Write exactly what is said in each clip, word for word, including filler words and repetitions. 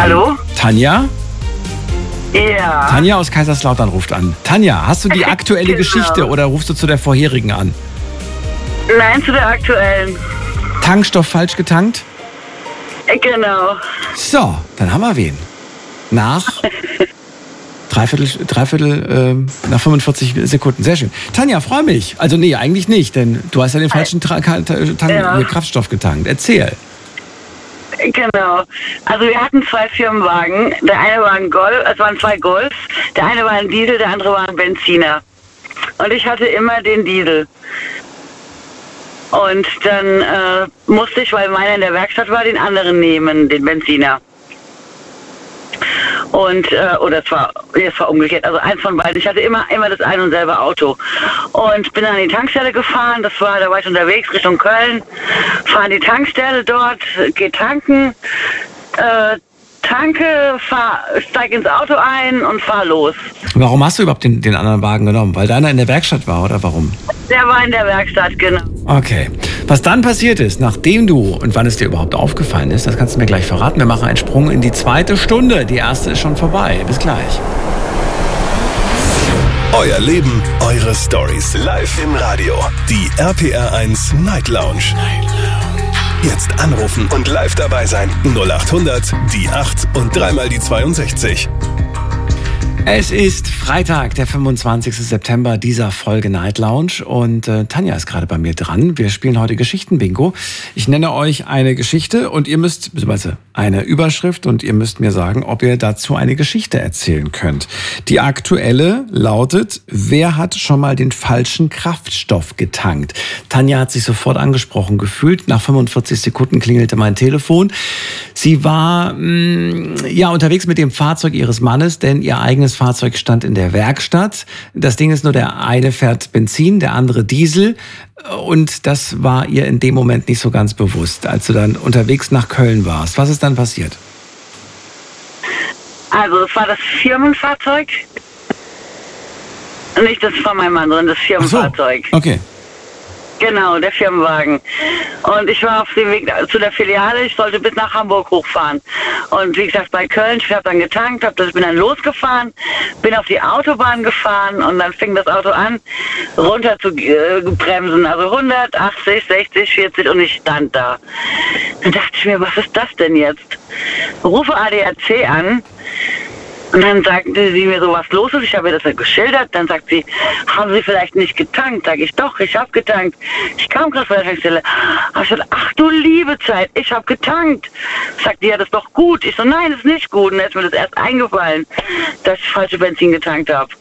Hallo? Tanja? Ja. Tanja aus Kaiserslautern ruft an. Tanja, hast du die aktuelle Genau. Geschichte oder rufst du zu der vorherigen an? Nein, zu der aktuellen. Tankstoff falsch getankt? Genau. So, dann haben wir wen. Nach dreiviertel, dreiviertel ähm, nach fünfundvierzig Sekunden. Sehr schön. Tanja, freue mich. Also nee, eigentlich nicht, denn du hast ja den falschen Tra- Tank, Ja. hier, Kraftstoff getankt. Erzähl. Genau. Also wir hatten zwei Firmenwagen. Der eine war ein Golf, es waren zwei Golfs. Der eine war ein Diesel, der andere war ein Benziner. Und ich hatte immer den Diesel. Und dann äh, musste ich, weil meiner in der Werkstatt war, den anderen nehmen, den Benziner. Und, äh, oder es war, nee, es war umgekehrt, also eins von beiden. Ich hatte immer, immer das ein und selbe Auto. Und bin dann an die Tankstelle gefahren, das war, da war ich unterwegs Richtung Köln, fahre an die Tankstelle dort, geh tanken, äh, tanke, fahr, steig ins Auto ein und fahr los. Warum hast du überhaupt den, den anderen Wagen genommen? Weil deiner in der Werkstatt war oder warum? Der war in der Werkstatt, genau. Okay. Was dann passiert ist, nachdem du und wann es dir überhaupt aufgefallen ist, das kannst du mir gleich verraten. Wir machen einen Sprung in die zweite Stunde. Die erste ist schon vorbei. Bis gleich. Euer Leben, eure Stories. Live im Radio. Die R P R eins Night Lounge. Jetzt anrufen und live dabei sein. null acht hundert, die acht und dreimal die zweiundsechzig. Es ist Freitag, der fünfundzwanzigster September dieser Folge Night Lounge und äh, Tanja ist gerade bei mir dran. Wir spielen heute Geschichten-Bingo. Ich nenne euch eine Geschichte und ihr müsst, beziehungsweise eine Überschrift und ihr müsst mir sagen, ob ihr dazu eine Geschichte erzählen könnt. Die aktuelle lautet, wer hat schon mal den falschen Kraftstoff getankt? Tanja hat sich sofort angesprochen gefühlt. Nach fünfundvierzig Sekunden klingelte mein Telefon. Sie war mh, ja unterwegs mit dem Fahrzeug ihres Mannes, denn ihr eigenes Fahrzeug stand in der Werkstatt. Das Ding ist nur, der eine fährt Benzin, der andere Diesel. Und das war ihr in dem Moment nicht so ganz bewusst, als du dann unterwegs nach Köln warst. Was ist dann passiert? Also es war das Firmenfahrzeug. Nicht das von meinem Mann, sondern das Firmenfahrzeug. Ach so. Okay. Genau, der Firmenwagen. Und ich war auf dem Weg zu der Filiale, ich sollte bis nach Hamburg hochfahren. Und wie gesagt, bei Köln, ich habe dann getankt, hab das, bin dann losgefahren, bin auf die Autobahn gefahren und dann fing das Auto an, runter zu äh, bremsen. Also hundertachtzig, sechzig, vierzig und ich stand da. Dann dachte ich mir, was ist das denn jetzt? Rufe A D A C an. Und dann sagte sie mir so, was los ist. Ich habe ihr das ja geschildert. Dann sagt sie, haben Sie vielleicht nicht getankt? Sag ich, doch, ich habe getankt. Ich kam gerade von der Tankstelle. Hab ich gesagt, ach du liebe Zeit, ich habe getankt. Sagt die, ja, das ist doch gut. Ich so, nein, das ist nicht gut. Und dann ist mir das erst eingefallen, dass ich falsche Benzin getankt habe.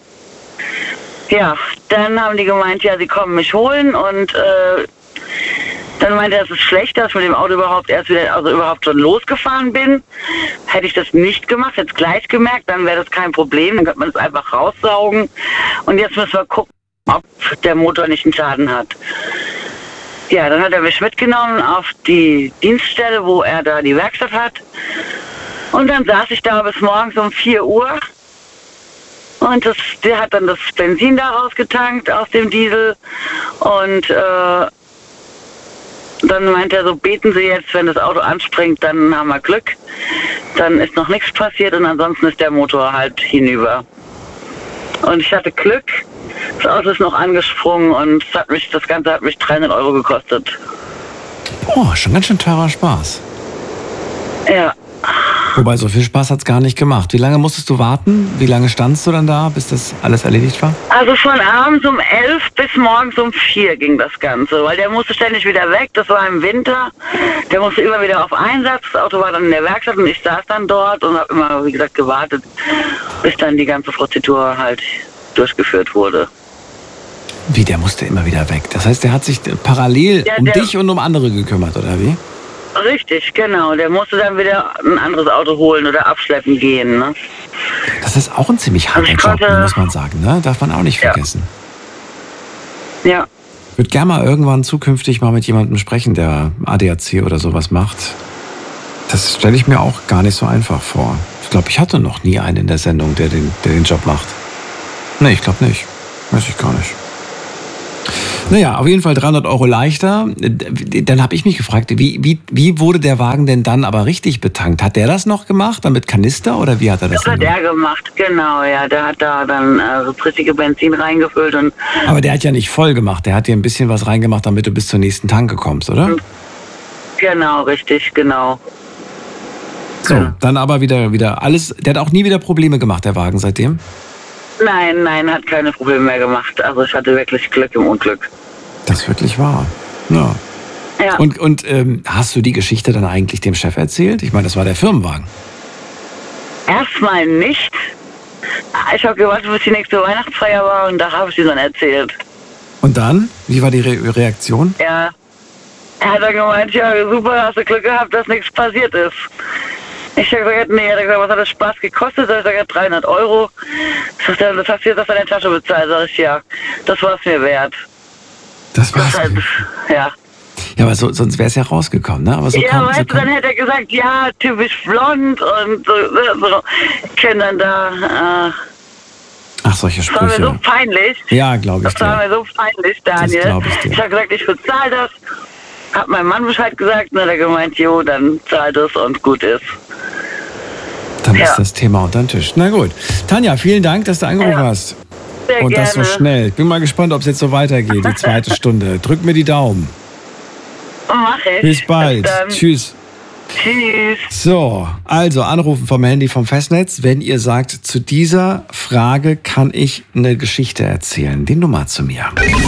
Ja, dann haben die gemeint, ja, sie kommen mich holen und äh, dann meinte er, es ist schlecht, dass ich mit dem Auto überhaupt erst wieder, also überhaupt schon losgefahren bin. Hätte ich das nicht gemacht, hätte es gleich gemerkt, dann wäre das kein Problem, dann könnte man es einfach raussaugen. Und jetzt müssen wir gucken, ob der Motor nicht einen Schaden hat. Ja, dann hat er mich mitgenommen auf die Dienststelle, wo er da die Werkstatt hat. Und dann saß ich da bis morgens um vier Uhr. Und das, der hat dann das Benzin da rausgetankt aus dem Diesel. Und äh, dann meinte er so, beten Sie jetzt, wenn das Auto anspringt, dann haben wir Glück. Dann ist noch nichts passiert und ansonsten ist der Motor halt hinüber. Und ich hatte Glück, das Auto ist noch angesprungen und es hat mich, das Ganze hat mich dreihundert Euro gekostet. Oh, schon ganz schön teurer Spaß. Ja. Wobei, so viel Spaß hat's gar nicht gemacht. Wie lange musstest du warten? Wie lange standst du dann da, bis das alles erledigt war? Also von abends um elf bis morgens um vier ging das Ganze, weil der musste ständig wieder weg, das war im Winter. Der musste immer wieder auf Einsatz, das Auto war dann in der Werkstatt und ich saß dann dort und habe immer, wie gesagt, gewartet, bis dann die ganze Prozedur halt durchgeführt wurde. Wie, der musste immer wieder weg? Das heißt, der hat sich parallel Ja, um der- dich und um andere gekümmert, oder wie? Richtig, genau. Der musste dann wieder ein anderes Auto holen oder abschleppen gehen. Ne? Das ist auch ein ziemlich Also harter ich Job, konnte- muss man sagen, ne? Darf man auch nicht Ja. vergessen. Ja. Ich würde gerne mal irgendwann zukünftig mal mit jemandem sprechen, der A D A C oder sowas macht. Das stelle ich mir auch gar nicht so einfach vor. Ich glaube, ich hatte noch nie einen in der Sendung, der den, der den Job macht. Nee, ich glaube nicht. Weiß ich gar nicht. Naja, auf jeden Fall dreihundert Euro leichter. Dann habe ich mich gefragt, wie, wie, wie wurde der Wagen denn dann aber richtig betankt? Hat der das noch gemacht, dann mit Kanister oder wie hat er das Das hat gemacht? er gemacht, genau, ja. Der hat da dann äh, das richtige Benzin reingefüllt. Und Aber der hat ja nicht voll gemacht, der hat dir ein bisschen was reingemacht, damit du bis zur nächsten Tanke kommst, oder? genau, richtig, genau. So, dann aber wieder, wieder alles, der hat auch nie wieder Probleme gemacht, der Wagen seitdem? Nein, nein, hat keine Probleme mehr gemacht. Also ich hatte wirklich Glück im Unglück. Das ist wirklich wahr. Ja. Ja. Und, und ähm, hast du die Geschichte dann eigentlich dem Chef erzählt? Ich meine, das war der Firmenwagen. Erstmal nicht. Ich habe gewartet, bis die nächste Weihnachtsfeier war und da habe ich sie dann erzählt. Und dann? Wie war die Re- Reaktion? Ja. Er hat dann gemeint, ja super, hast du Glück gehabt, dass nichts passiert ist. Ich habe gesagt, nee, er hat gesagt, was hat das Spaß gekostet? Er hat gesagt, dreihundert Euro. Das hast du jetzt aus deiner Tasche bezahlt. Sag ich, ja, das war es mir wert. Das war's. Das halt, ja. Ja, aber so, sonst wäre es ja rausgekommen, ne? Aber so ja, kam, weißt so du, dann kam, hätte er gesagt, ja, typisch blond und so, so. Können dann da, äh, ach, solche das war mir so Sprüche. peinlich. Ja, glaube ich Das war dir. mir so peinlich, Daniel. glaub ich dir. Ich habe gesagt, ich bezahle das. Hab meinem Mann Bescheid gesagt und dann hat er gemeint, jo, dann zahlt es und gut ist. Dann Ja. ist das Thema unter den Tisch. Na gut. Tanja, vielen Dank, dass du angerufen Ja. hast. Sehr Und gerne. das so schnell. Ich bin mal gespannt, ob es jetzt so weitergeht, die zweite Stunde. Drück mir die Daumen. Mach ich. Bis bald. Dann. Tschüss. Tschüss. So, also anrufen vom Handy vom Festnetz, wenn ihr sagt, zu dieser Frage kann ich eine Geschichte erzählen. Die Nummer zu mir.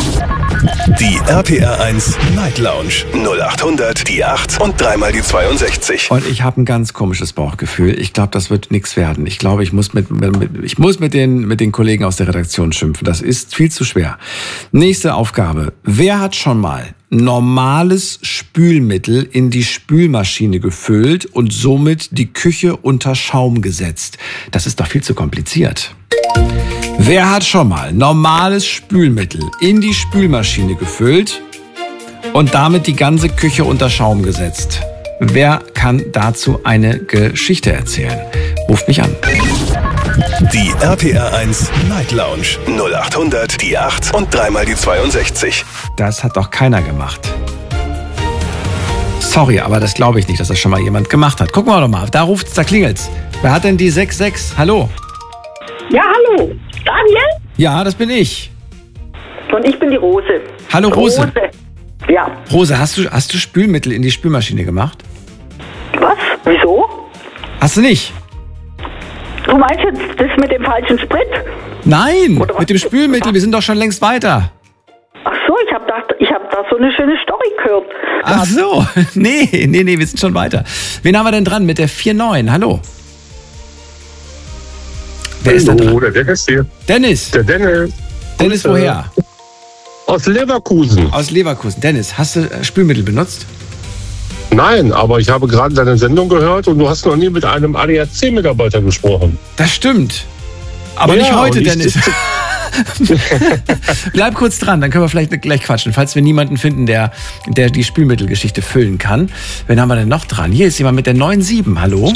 Die R P R eins Night Lounge null acht hundert, die acht und dreimal die zweiundsechzig. Und ich habe ein ganz komisches Bauchgefühl. Ich glaube, das wird nichts werden. Ich glaube, ich muss mit, mit ich muss mit den mit den Kollegen aus der Redaktion schimpfen. Das ist viel zu schwer. Nächste Aufgabe. Wer hat schon mal normales Spülmittel in die Spülmaschine gefüllt und somit die Küche unter Schaum gesetzt? Das ist doch viel zu kompliziert. Wer hat schon mal normales Spülmittel in die Spülmaschine gefüllt und damit die ganze Küche unter Schaum gesetzt? Wer kann dazu eine Geschichte erzählen? Ruft mich an. Die R P R eins Night Lounge null acht hundert, die acht und dreimal die zweiundsechzig. Das hat doch keiner gemacht. Sorry, aber das glaube ich nicht, dass das schon mal jemand gemacht hat. Gucken wir doch mal, da ruft's, da klingelt's. Wer hat denn die sechs sechs? Hallo? Ja, hallo. Daniel? Ja, das bin ich. Und ich bin die Rose. Hallo Rose. Ja. Rose, hast du, hast du Spülmittel in die Spülmaschine gemacht? Was? Wieso? Hast du nicht? Du meinst jetzt das mit dem falschen Sprit? Nein, Oder was? mit dem Spülmittel, wir sind doch schon längst weiter. Ach so, ich habe gedacht, ich habe da so eine schöne Story gehört. Ach so, nee, nee, nee, wir sind schon weiter. Wen haben wir denn dran mit der vier neun? Hallo. Wer ist da Hallo, dran? der Dennis hier. Dennis. Der Dennis. Dennis, Grüße. woher? Aus Leverkusen. Aus Leverkusen. Dennis, hast du äh, Spülmittel benutzt? Nein, aber ich habe gerade deine Sendung gehört und du hast noch nie mit einem A D A C-Mitarbeiter gesprochen. Das stimmt. Aber Ja, nicht heute, und ich Dennis. Bleib kurz dran, dann können wir vielleicht gleich quatschen, falls wir niemanden finden, der, der die Spülmittelgeschichte füllen kann. Wen haben wir denn noch dran? Hier ist jemand mit der neun sieben. Hallo?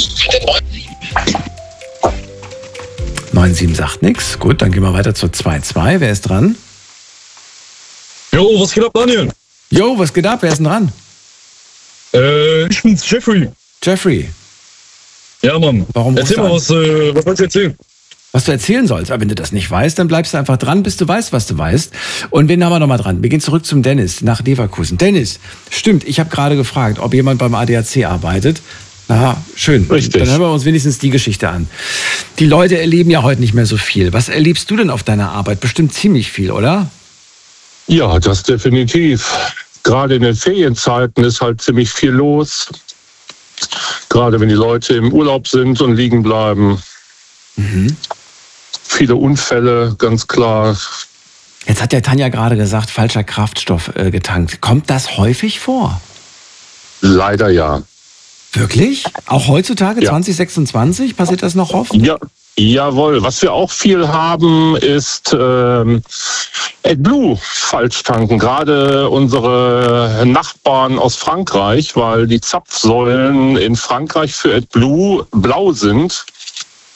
neun sieben sagt nichts. Gut, dann gehen wir weiter zur zwei zwei. Wer ist dran? Jo, was geht ab, Daniel? Jo, was geht ab? Wer ist denn dran? Äh, ich bin's, Jeffrey. Jeffrey. Ja, Mann. Warum Erzähl rufst du mal, an? was, äh, was wolltest du erzählen? Was du erzählen sollst. Aber wenn du das nicht weißt, dann bleibst du einfach dran, bis du weißt, was du weißt. Und wen haben wir nochmal dran? Wir gehen zurück zum Dennis nach Leverkusen. Dennis, stimmt, ich habe gerade gefragt, ob jemand beim A D A C arbeitet. Na, schön. Richtig. Dann hören wir uns wenigstens die Geschichte an. Die Leute erleben ja heute nicht mehr so viel. Was erlebst du denn auf deiner Arbeit? Bestimmt ziemlich viel, oder? Ja, das definitiv. Gerade in den Ferienzeiten ist halt ziemlich viel los. Gerade wenn die Leute im Urlaub sind und liegen bleiben. Mhm. Viele Unfälle, ganz klar. Jetzt hat der Tanja gerade gesagt, falscher Kraftstoff äh, getankt. Kommt das häufig vor? Leider ja. Wirklich? Auch heutzutage, Ja. zwanzig sechsundzwanzig, passiert das noch oft? Ja, jawohl. Was wir auch viel haben, ist ähm, AdBlue Falschtanken. Gerade unsere Nachbarn aus Frankreich, weil die Zapfsäulen in Frankreich für AdBlue blau sind.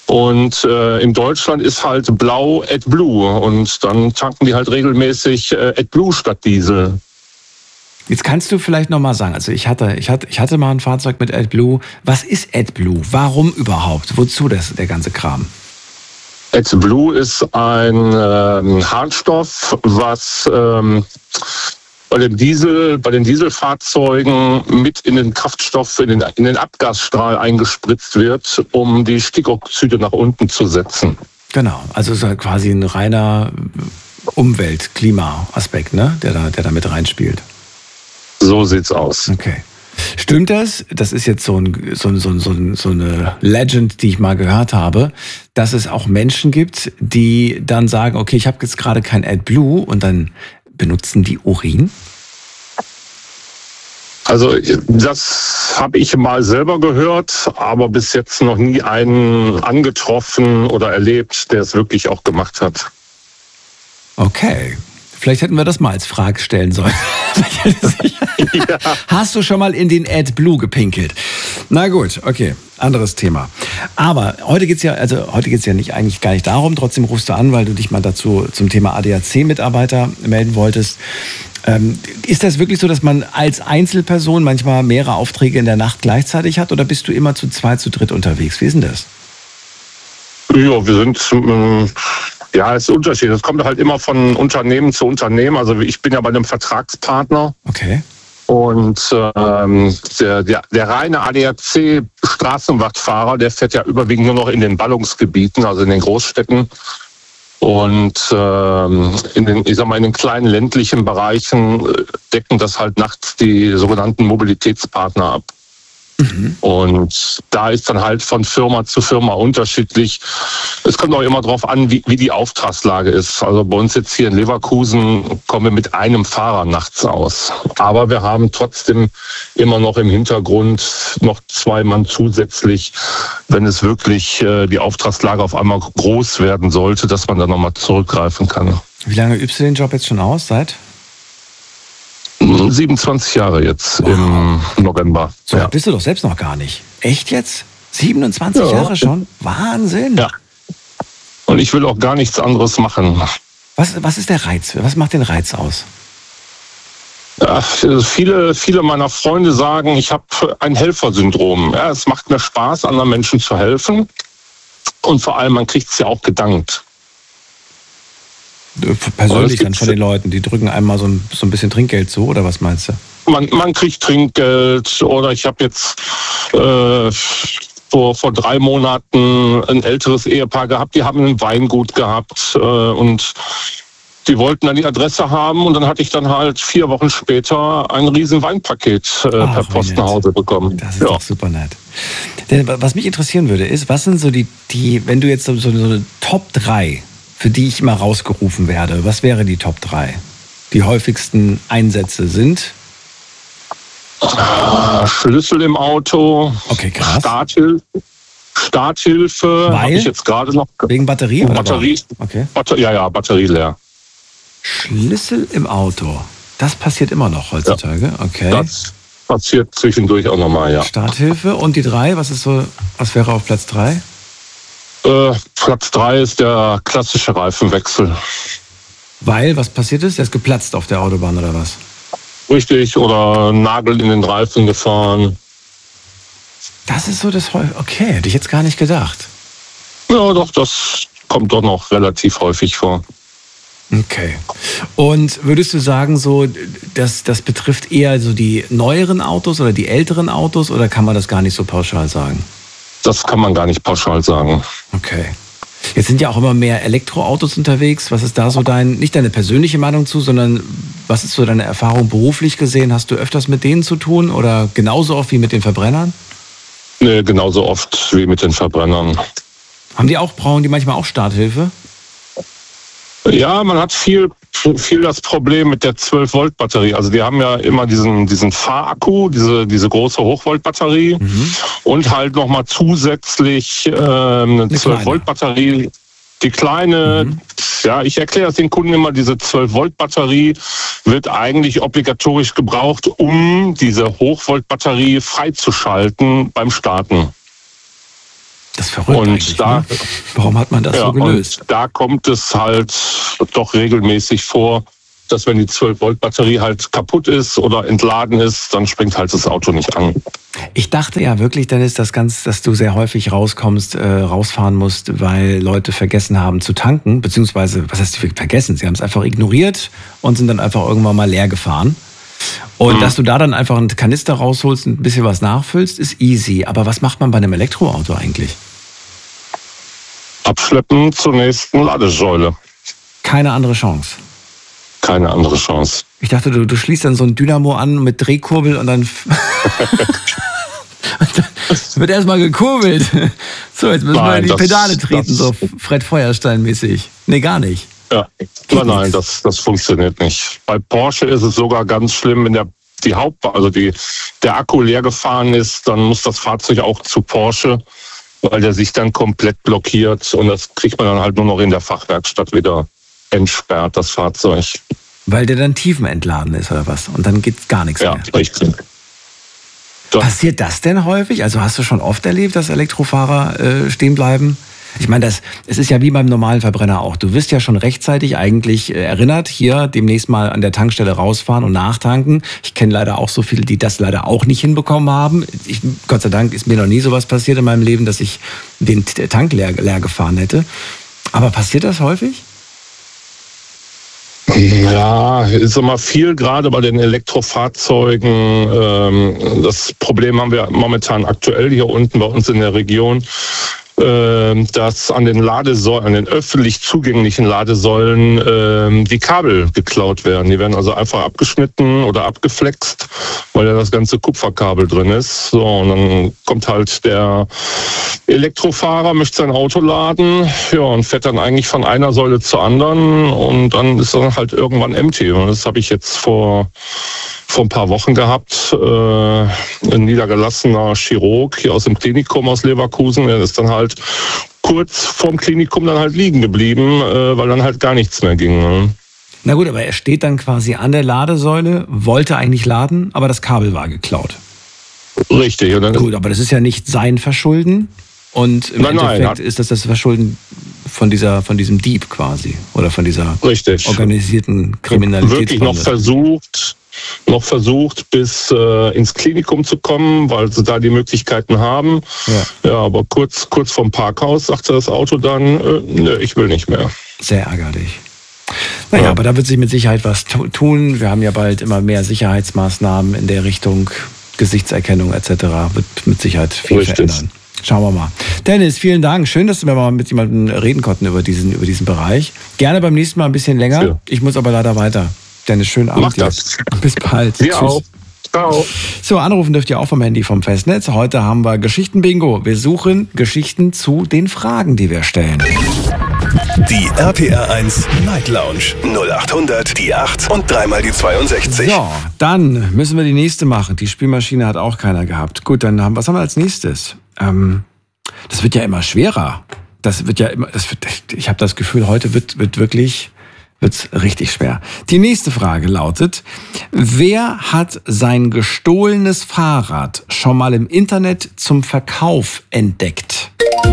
Und äh, in Deutschland ist halt blau AdBlue und dann tanken die halt regelmäßig äh, AdBlue statt Diesel. Jetzt kannst du vielleicht noch mal sagen, also ich hatte, ich hatte, ich hatte mal ein Fahrzeug mit AdBlue. Was ist AdBlue? Warum überhaupt? Wozu das, der ganze Kram? AdBlue ist ein äh, Harnstoff, was ähm, bei dem Diesel, bei den Dieselfahrzeugen mit in den Kraftstoff, in den, in den Abgasstrahl eingespritzt wird, um die Stickoxide nach unten zu setzen. Genau, also ist halt quasi ein reiner Umwelt-, Klima-Aspekt, ne? der da, der da mit reinspielt. So sieht's aus. Okay. Stimmt das? Das ist jetzt so, ein, so, so, so, so eine Legend, die ich mal gehört habe, dass es auch Menschen gibt, die dann sagen, okay, ich habe jetzt gerade kein AdBlue und dann benutzen die Urin? Also das habe ich mal selber gehört, aber bis jetzt noch nie einen angetroffen oder erlebt, der es wirklich auch gemacht hat. Okay. Vielleicht hätten wir das mal als Frage stellen sollen. Ja. Hast du schon mal in den AdBlue gepinkelt? Na gut, okay, anderes Thema. Aber heute geht's ja, also heute geht's ja nicht eigentlich gar nicht darum. Trotzdem rufst du an, weil du dich mal dazu zum Thema A D A C-Mitarbeiter melden wolltest. Ähm, ist das wirklich so, dass man als Einzelperson manchmal mehrere Aufträge in der Nacht gleichzeitig hat, oder bist du immer zu zweit, zu dritt unterwegs? Wie ist denn das? Ja, wir sind ähm Ja, es ist Unterschied. Es kommt halt immer von Unternehmen zu Unternehmen. Also ich bin ja bei einem Vertragspartner. Okay. Und ähm, der, der, der reine A D A C-Straßenwachtfahrer, der fährt ja überwiegend nur noch in den Ballungsgebieten, also in den Großstädten. Und ähm, in den, ich sag mal, in den kleinen ländlichen Bereichen decken das halt nachts die sogenannten Mobilitätspartner ab. Mhm. Und da ist dann halt von Firma zu Firma unterschiedlich. Es kommt auch immer darauf an, wie, wie die Auftragslage ist. Also bei uns jetzt hier in Leverkusen kommen wir mit einem Fahrer nachts aus. Aber wir haben trotzdem immer noch im Hintergrund noch zwei Mann zusätzlich, wenn es wirklich äh, die Auftragslage auf einmal groß werden sollte, dass man da nochmal zurückgreifen kann. Wie lange übst du den Job jetzt schon aus? Seit? siebenundzwanzig Jahre jetzt, wow. Im November. So, ja. Bist du doch selbst noch gar nicht. Echt jetzt? siebenundzwanzig ja. Jahre schon? Wahnsinn. Ja. Und ich will auch gar nichts anderes machen. Was, was ist der Reiz? Was macht den Reiz aus? Ja, viele, viele meiner Freunde sagen, ich habe ein Helfersyndrom. Ja, es macht mir Spaß, anderen Menschen zu helfen. Und vor allem, man kriegt es ja auch gedankt. Persönlich dann von den Leuten, die drücken einmal so ein, so ein bisschen Trinkgeld zu, oder was meinst du? Man, man kriegt Trinkgeld, oder ich habe jetzt äh, vor, vor drei Monaten ein älteres Ehepaar gehabt, die haben ein Weingut gehabt äh, und die wollten dann die Adresse haben, und dann hatte ich dann halt vier Wochen später ein riesen Weinpaket äh, Ach, per Post nach Hause bekommen. Das ist ja. doch super nett. Denn was mich interessieren würde, ist, was sind so die, die wenn du jetzt so, so eine Top drei, für die ich immer rausgerufen werde, was wäre die Top drei? Die häufigsten Einsätze sind? Schlüssel im Auto, okay, krass. Starthilfe, Starthilfe habe ich jetzt gerade noch. Wegen Batterie? Oder Batterie, okay. Batter, ja, ja, Batterie leer. Schlüssel im Auto, das passiert immer noch heutzutage, ja, okay. Das passiert zwischendurch auch nochmal, ja. Starthilfe und die drei, was ist so, was wäre auf Platz drei? Äh, Platz drei ist der klassische Reifenwechsel. Weil, was passiert ist? Der ist geplatzt auf der Autobahn oder was? Richtig, oder Nagel in den Reifen gefahren. Das ist so das häufig. Okay, hätte ich jetzt gar nicht gedacht. Ja, doch, das kommt doch noch relativ häufig vor. Okay. Und würdest du sagen, so, dass das betrifft eher so die neueren Autos oder die älteren Autos, oder kann man das gar nicht so pauschal sagen? Das kann man gar nicht pauschal sagen. Okay. Jetzt sind ja auch immer mehr Elektroautos unterwegs. Was ist da so dein, nicht deine persönliche Meinung zu, sondern was ist so deine Erfahrung beruflich gesehen? Hast du öfters mit denen zu tun oder genauso oft wie mit den Verbrennern? Nee, genauso oft wie mit den Verbrennern. Haben die auch, brauchen die manchmal auch Starthilfe? Ja, man hat viel, viel das Problem mit der zwölf Volt Batterie. Also die haben ja immer diesen, diesen Fahrakku, diese, diese große Hochvolt-Batterie mhm. und halt nochmal zusätzlich äh, eine, eine zwölf Volt Batterie. Die kleine, mhm. ja, ich erkläre das den Kunden immer, diese zwölf Volt Batterie wird eigentlich obligatorisch gebraucht, um diese Hochvolt Batterie freizuschalten beim Starten. Das ist verrückt Und eigentlich, da, ne? Warum hat man das ja, so gelöst? Und da kommt es halt doch regelmäßig vor, dass wenn die zwölf Volt Batterie halt kaputt ist oder entladen ist, dann springt halt das Auto nicht an. Ich dachte ja wirklich, Dennis, dass, ganz, dass du sehr häufig rauskommst, äh, rausfahren musst, weil Leute vergessen haben zu tanken, beziehungsweise, was heißt vergessen? Sie haben es einfach ignoriert und sind dann einfach irgendwann mal leer gefahren. Und mhm. dass du da dann einfach einen Kanister rausholst und ein bisschen was nachfüllst, ist easy. Aber was macht man bei einem Elektroauto eigentlich? Abschleppen zur nächsten Ladesäule. Keine andere Chance. Keine andere Chance. Ich dachte, du, du schließt dann so ein Dynamo an mit Drehkurbel und dann, und dann wird erstmal gekurbelt. So, jetzt müssen nein, wir in die das, Pedale treten, das, so Fred Feuerstein-mäßig. Nee, gar nicht. Ja, nein, nein, das, das funktioniert nicht. Bei Porsche ist es sogar ganz schlimm, wenn der die Haupt, also die, der Akku leer gefahren ist, dann muss das Fahrzeug auch zu Porsche, weil der sich dann komplett blockiert und das kriegt man dann halt nur noch in der Fachwerkstatt wieder entsperrt, das Fahrzeug. Weil der dann tiefenentladen ist oder was? Und dann geht gar nichts ja, mehr. Ja, richtig. Das Passiert das denn häufig? Also hast du schon oft erlebt, dass Elektrofahrer äh, stehen bleiben? Ich meine, das, es ist ja wie beim normalen Verbrenner auch. Du wirst ja schon rechtzeitig eigentlich äh, erinnert, hier demnächst mal an der Tankstelle rausfahren und nachtanken. Ich kenne leider auch so viele, die das leider auch nicht hinbekommen haben. Ich, Gott sei Dank ist mir noch nie sowas passiert in meinem Leben, dass ich den Tank leer, leer gefahren hätte. Aber passiert das häufig? Ja, ist immer viel, gerade bei den Elektrofahrzeugen. Das Problem haben wir momentan aktuell hier unten bei uns in der Region, dass an den Ladesäulen, an den öffentlich zugänglichen Ladesäulen die Kabel geklaut werden. Die werden also einfach abgeschnitten oder abgeflext, weil ja das ganze Kupferkabel drin ist. So, und dann kommt halt der Elektrofahrer, möchte sein Auto laden, ja, und fährt dann eigentlich von einer Säule zur anderen und dann ist dann halt irgendwann empty. Und das habe ich jetzt vor vor ein paar Wochen gehabt. Äh, ein niedergelassener Chirurg hier aus dem Klinikum aus Leverkusen, der ist dann halt kurz vorm Klinikum dann halt liegen geblieben, äh, weil dann halt gar nichts mehr ging. Ne? Na gut, aber er steht dann quasi an der Ladesäule, wollte eigentlich laden, aber das Kabel war geklaut. Richtig. Und dann gut, aber das ist ja nicht sein Verschulden. Und im nein, Endeffekt nein, ist das das Verschulden von dieser, von diesem Dieb quasi oder von dieser richtig. organisierten Kriminalität. Wirklich noch versucht, noch versucht, bis äh, ins Klinikum zu kommen, weil sie da die Möglichkeiten haben. Ja, ja aber kurz, kurz vorm Parkhaus sagte das Auto dann, äh, nö, ich will nicht mehr. Sehr ärgerlich. Naja, ja. aber da wird sich mit Sicherheit was tun. Wir haben ja bald immer mehr Sicherheitsmaßnahmen in der Richtung Gesichtserkennung et cetera. Wird mit Sicherheit viel Richtig. verändern. Schauen wir mal. Dennis, vielen Dank. Schön, dass wir mal mit jemandem reden konnten über diesen, über diesen Bereich. Gerne beim nächsten Mal ein bisschen länger. Ja. Ich muss aber leider weiter. Dennis, schönen Abend. Mach das. Bis bald. Sie auch. Ciao. So, anrufen dürft ihr auch vom Handy vom Festnetz. Heute haben wir Geschichten-Bingo. Wir suchen Geschichten zu den Fragen, die wir stellen. Die R P R eins Night Lounge null acht hundert, die acht und dreimal die zweiundsechzig. So, dann müssen wir die nächste machen. Die Spielmaschine hat auch keiner gehabt. Gut, dann haben, was haben wir als nächstes? Ähm, das wird ja immer schwerer. Das wird ja immer, das wird, ich habe das Gefühl, heute wird, wird wirklich, wird's richtig schwer. Die nächste Frage lautet: Wer hat sein gestohlenes Fahrrad schon mal im Internet zum Verkauf entdeckt?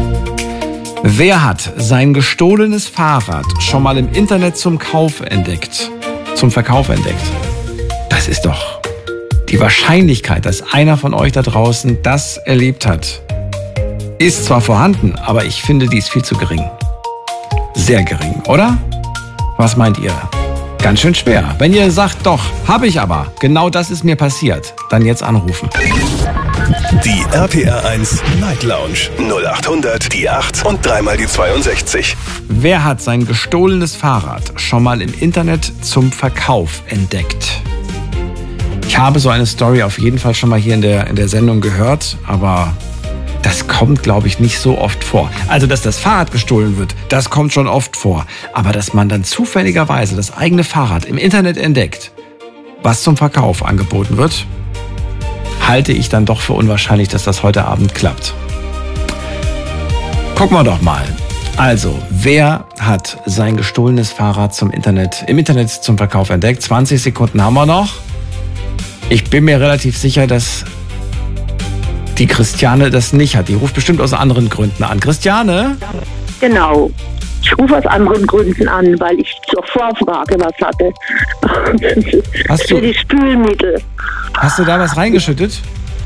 Wer hat sein gestohlenes Fahrrad schon mal im Internet zum Kauf entdeckt? Zum Verkauf entdeckt? Das ist doch die Wahrscheinlichkeit, dass einer von euch da draußen das erlebt hat, ist zwar vorhanden, aber ich finde, die ist viel zu gering. Sehr gering, oder? Was meint ihr? Ganz schön schwer. Wenn ihr sagt, doch, habe ich aber, genau das ist mir passiert, dann jetzt anrufen. Die R P R eins Night Lounge null acht hundert, die acht und dreimal die zweiundsechzig. Wer hat sein gestohlenes Fahrrad schon mal im Internet zum Verkauf entdeckt? Ich habe so eine Story auf jeden Fall schon mal hier in der, in der Sendung gehört, aber das kommt, glaube ich, nicht so oft vor. Also, dass das Fahrrad gestohlen wird, das kommt schon oft vor. Aber dass man dann zufälligerweise das eigene Fahrrad im Internet entdeckt, was zum Verkauf angeboten wird, halte ich dann doch für unwahrscheinlich, dass das heute Abend klappt. Gucken wir doch mal. Also, wer hat sein gestohlenes Fahrrad zum Internet, im Internet zum Verkauf entdeckt? zwanzig Sekunden haben wir noch. Ich bin mir relativ sicher, dass die Christiane das nicht hat. Die ruft bestimmt aus anderen Gründen an. Christiane? Genau. Ich rufe aus anderen Gründen an, weil ich zur Vorfrage was hatte. Hast du, für die Spülmittel. Hast du da was reingeschüttet?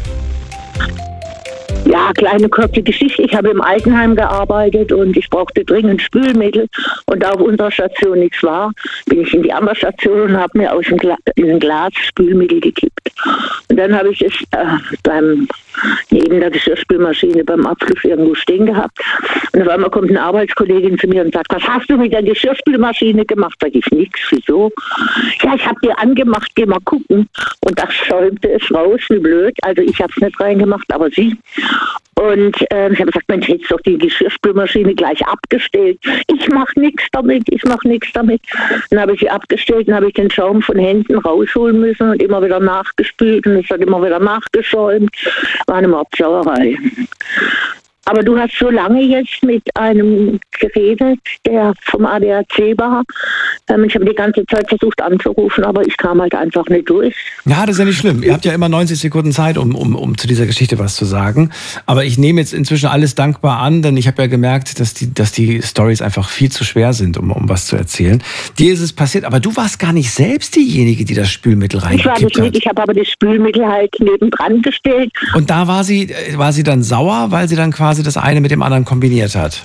Ja, kleine kurze Geschichte. Ich habe im Altenheim gearbeitet und ich brauchte dringend Spülmittel. Und da auf unserer Station nichts war, bin ich in die andere Station und habe mir aus dem Gla- in ein Glas Spülmittel gekippt. Und dann habe ich es äh, beim neben der Geschirrspülmaschine beim Abfluss irgendwo stehen gehabt. Und auf einmal kommt eine Arbeitskollegin zu mir und sagt, was hast du mit der Geschirrspülmaschine gemacht? Sag ich, nichts. Wieso? Ja, ich habe die angemacht, geh mal gucken. Und da schäumte es raus, wie blöd. Also ich habe es nicht reingemacht, aber sie. Und äh, ich habe gesagt, Mensch, hättest doch die Geschirrspülmaschine gleich abgestellt. Ich mache nichts damit, ich mache nichts damit. Dann habe ich sie abgestellt, dann habe ich den Schaum von Händen rausholen müssen und immer wieder nachgespült und es hat immer wieder nachgeschäumt. War eine Mordsauerei. Aber du hast so lange jetzt mit einem geredet, der vom A D A C war. Ähm, ich habe die ganze Zeit versucht anzurufen, aber ich kam halt einfach nicht durch. Ja, das ist ja nicht schlimm. Ihr habt ja immer neunzig Sekunden Zeit, um, um, um zu dieser Geschichte was zu sagen. Aber ich nehme jetzt inzwischen alles dankbar an, denn ich habe ja gemerkt, dass die, dass die Storys einfach viel zu schwer sind, um, um was zu erzählen. Dir ist es passiert, aber du warst gar nicht selbst diejenige, die das Spülmittel reingekippt hat. Ich war das nicht, ich habe aber das Spülmittel halt nebendran gestellt. Und da war sie, war sie dann sauer, weil sie dann quasi das eine mit dem anderen kombiniert hat?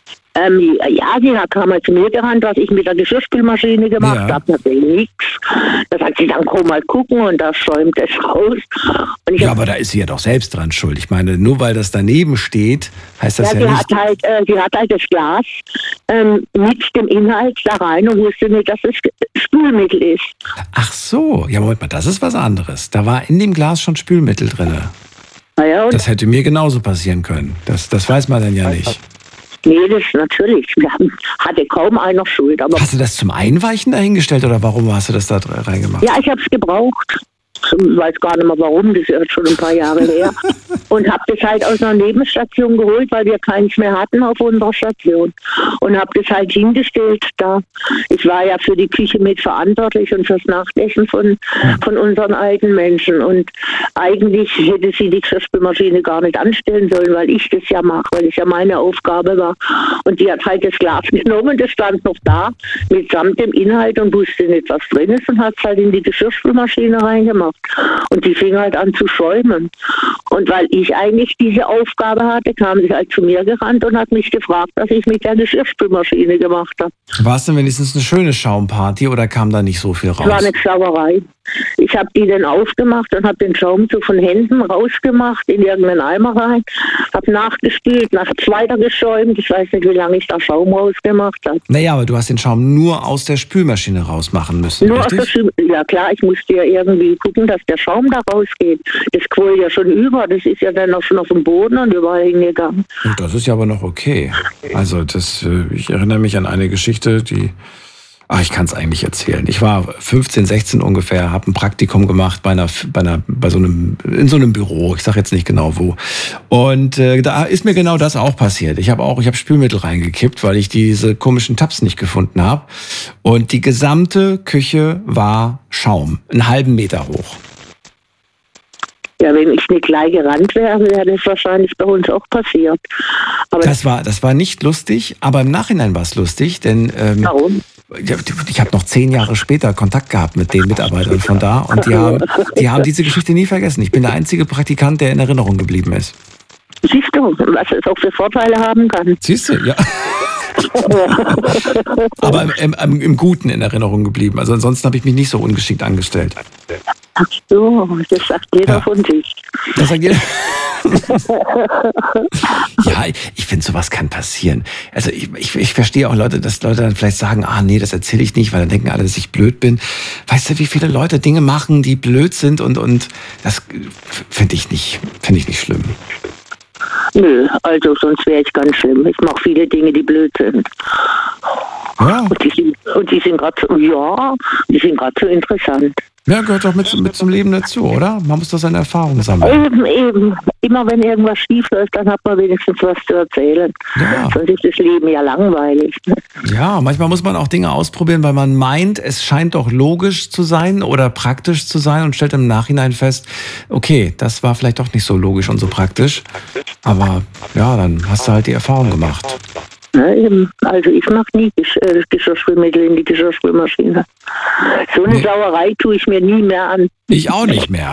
Ähm, ja, sie kam mal zu mir gerannt, was ich mit der Geschirrspülmaschine gemacht Ja. habe. Natürlich nichts. Da sagt sie, dann komm mal gucken und da schäumt es raus. Und ich Ja, hab, aber da ist sie ja doch selbst dran schuld. Ich meine, nur weil das daneben steht, heißt das ja, ja, sie, nicht... hat halt, äh, sie hat halt das Glas ähm, mit dem Inhalt da rein und wusste nicht, dass es Spülmittel ist. Ach so, ja, Moment mal, das ist was anderes. Da war in dem Glas schon Spülmittel drin. Naja, und Das hätte mir genauso passieren können. Das, das weiß man dann ja nicht. nee, das natürlich. Wir haben, hatte kaum einer Schuld. Aber Hast du das zum Einweichen dahingestellt oder warum hast du das da reingemacht? ja, ich habe es gebraucht. Ich weiß gar nicht mehr warum, das ist ja schon ein paar Jahre her. Und habe das halt aus einer Nebenstation geholt, weil wir keins mehr hatten auf unserer Station. Und habe das halt hingestellt da. Ich war ja für die Küche mit verantwortlich und fürs Nachtessen von, von unseren alten Menschen. Und eigentlich hätte sie die Geschirrspülmaschine gar nicht anstellen sollen, weil ich das ja mache, weil es ja meine Aufgabe war. Und die hat halt das Glas genommen, das stand noch da, mitsamt dem Inhalt und wusste nicht, was drin ist und hat es halt in die Geschirrspülmaschine reingemacht. Und die fing halt an zu schäumen. Und weil ich eigentlich diese Aufgabe hatte, kam sie halt zu mir gerannt und hat mich gefragt, was ich mit der Geschirrspülmaschine gemacht habe. War es denn wenigstens eine schöne Schaumparty oder kam da nicht so viel raus? Es war eine Sauerei. Ich habe die dann aufgemacht und habe den Schaum so von Händen rausgemacht in irgendeinen Eimer rein, habe nachgespült, nachts weiter geschäumt. Ich weiß nicht, wie lange ich da Schaum rausgemacht habe. Naja, aber du hast den Schaum nur aus der Spülmaschine rausmachen müssen, Nur aus der richtig? Schü- ja klar, ich musste ja irgendwie gucken, dass der Schaum da rausgeht. Das quoll ja schon über, das ist ja dann auch schon auf dem Boden und überall hingegangen. Und das ist ja aber noch okay. Also das, äh, ich erinnere mich an eine Geschichte, die... Ach, ich kann es eigentlich erzählen. Ich war fünfzehn, sechzehn ungefähr, habe ein Praktikum gemacht bei einer, bei einer, bei so einem, in so einem Büro. Ich sage jetzt nicht genau wo. Und äh, da ist mir genau das auch passiert. Ich habe auch, ich habe Spülmittel reingekippt, weil ich diese komischen Tabs nicht gefunden habe. Und die gesamte Küche war Schaum, einen halben Meter hoch. Ja, wenn ich nicht gleich gerannt wäre, wäre das wahrscheinlich bei uns auch passiert. Aber Das war, das war nicht lustig, aber im Nachhinein war es lustig, denn ähm, warum? ich habe noch zehn Jahre später Kontakt gehabt mit den Mitarbeitern von da und die haben, die haben diese Geschichte nie vergessen. Ich bin der einzige Praktikant, der in Erinnerung geblieben ist. Siehst du, was es auch für Vorteile haben kann. Siehst du, ja. Aber im, im, im Guten in Erinnerung geblieben. Also ansonsten habe ich mich nicht so ungeschickt angestellt. Ach so, das sagt jeder Ja. von sich. Das sagt jeder. Ja, ich finde, sowas kann passieren. Also ich, ich, ich verstehe auch Leute, dass Leute dann vielleicht sagen, ah nee, das erzähle ich nicht, weil dann denken alle, dass ich blöd bin. Weißt du, wie viele Leute Dinge machen, die blöd sind und, und das finde ich nicht, finde ich nicht schlimm. Nö, also sonst wäre ich ganz schlimm. Ich mache viele Dinge, die blöd sind. Ja. Und die sind, und die sind gerade so, ja, die sind gerade so interessant. Ja, gehört doch mit, mit zum Leben dazu, oder? Man muss doch seine Erfahrungen sammeln. Eben, eben. Immer wenn irgendwas schief läuft, dann hat man wenigstens was zu erzählen. Ja. Sonst ist das Leben ja langweilig. Ne? Ja, manchmal muss man auch Dinge ausprobieren, weil man meint, es scheint doch logisch zu sein oder praktisch zu sein und stellt im Nachhinein fest, okay, das war vielleicht doch nicht so logisch und so praktisch. Aber ja, dann hast du halt die Erfahrung gemacht. Ja, eben. Also ich mache nie Gesch äh, Geschirrspülmittel in die Geschirrspülmaschine. So eine Nee. Sauerei tue ich mir nie mehr an. Ich auch nicht mehr.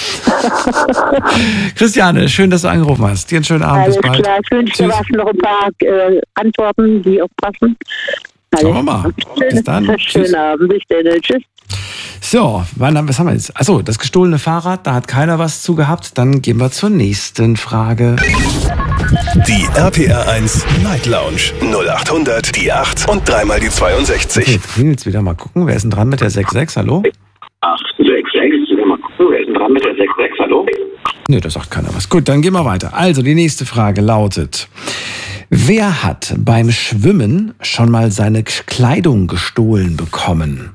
Christiane, schön, dass du angerufen hast. Dir einen schönen Abend. Alles Bis bald. klar, ich wünsche dir Tschüss. was, noch ein paar äh, Antworten, die auch passen. Schauen wir mal. Bis dann. Tschüss. Schönen Abend, bis dann. Tschüss. So, wann, was haben wir jetzt? Achso, das gestohlene Fahrrad, da hat keiner was zu gehabt. Dann gehen wir zur nächsten Frage. Die R P R eins Night Lounge null acht hundert, die acht und dreimal die Okay, zweiundsechzig. jetzt klingelt's wieder. Mal gucken, wer ist denn dran mit der sechs sechs? Hallo? acht sechs sechs, mal gucken, wer ist denn dran mit der sechs sechs, hallo? Nö, da sagt keiner was. Gut, dann gehen wir weiter. Also, die nächste Frage lautet: Wer hat beim Schwimmen schon mal seine Kleidung gestohlen bekommen?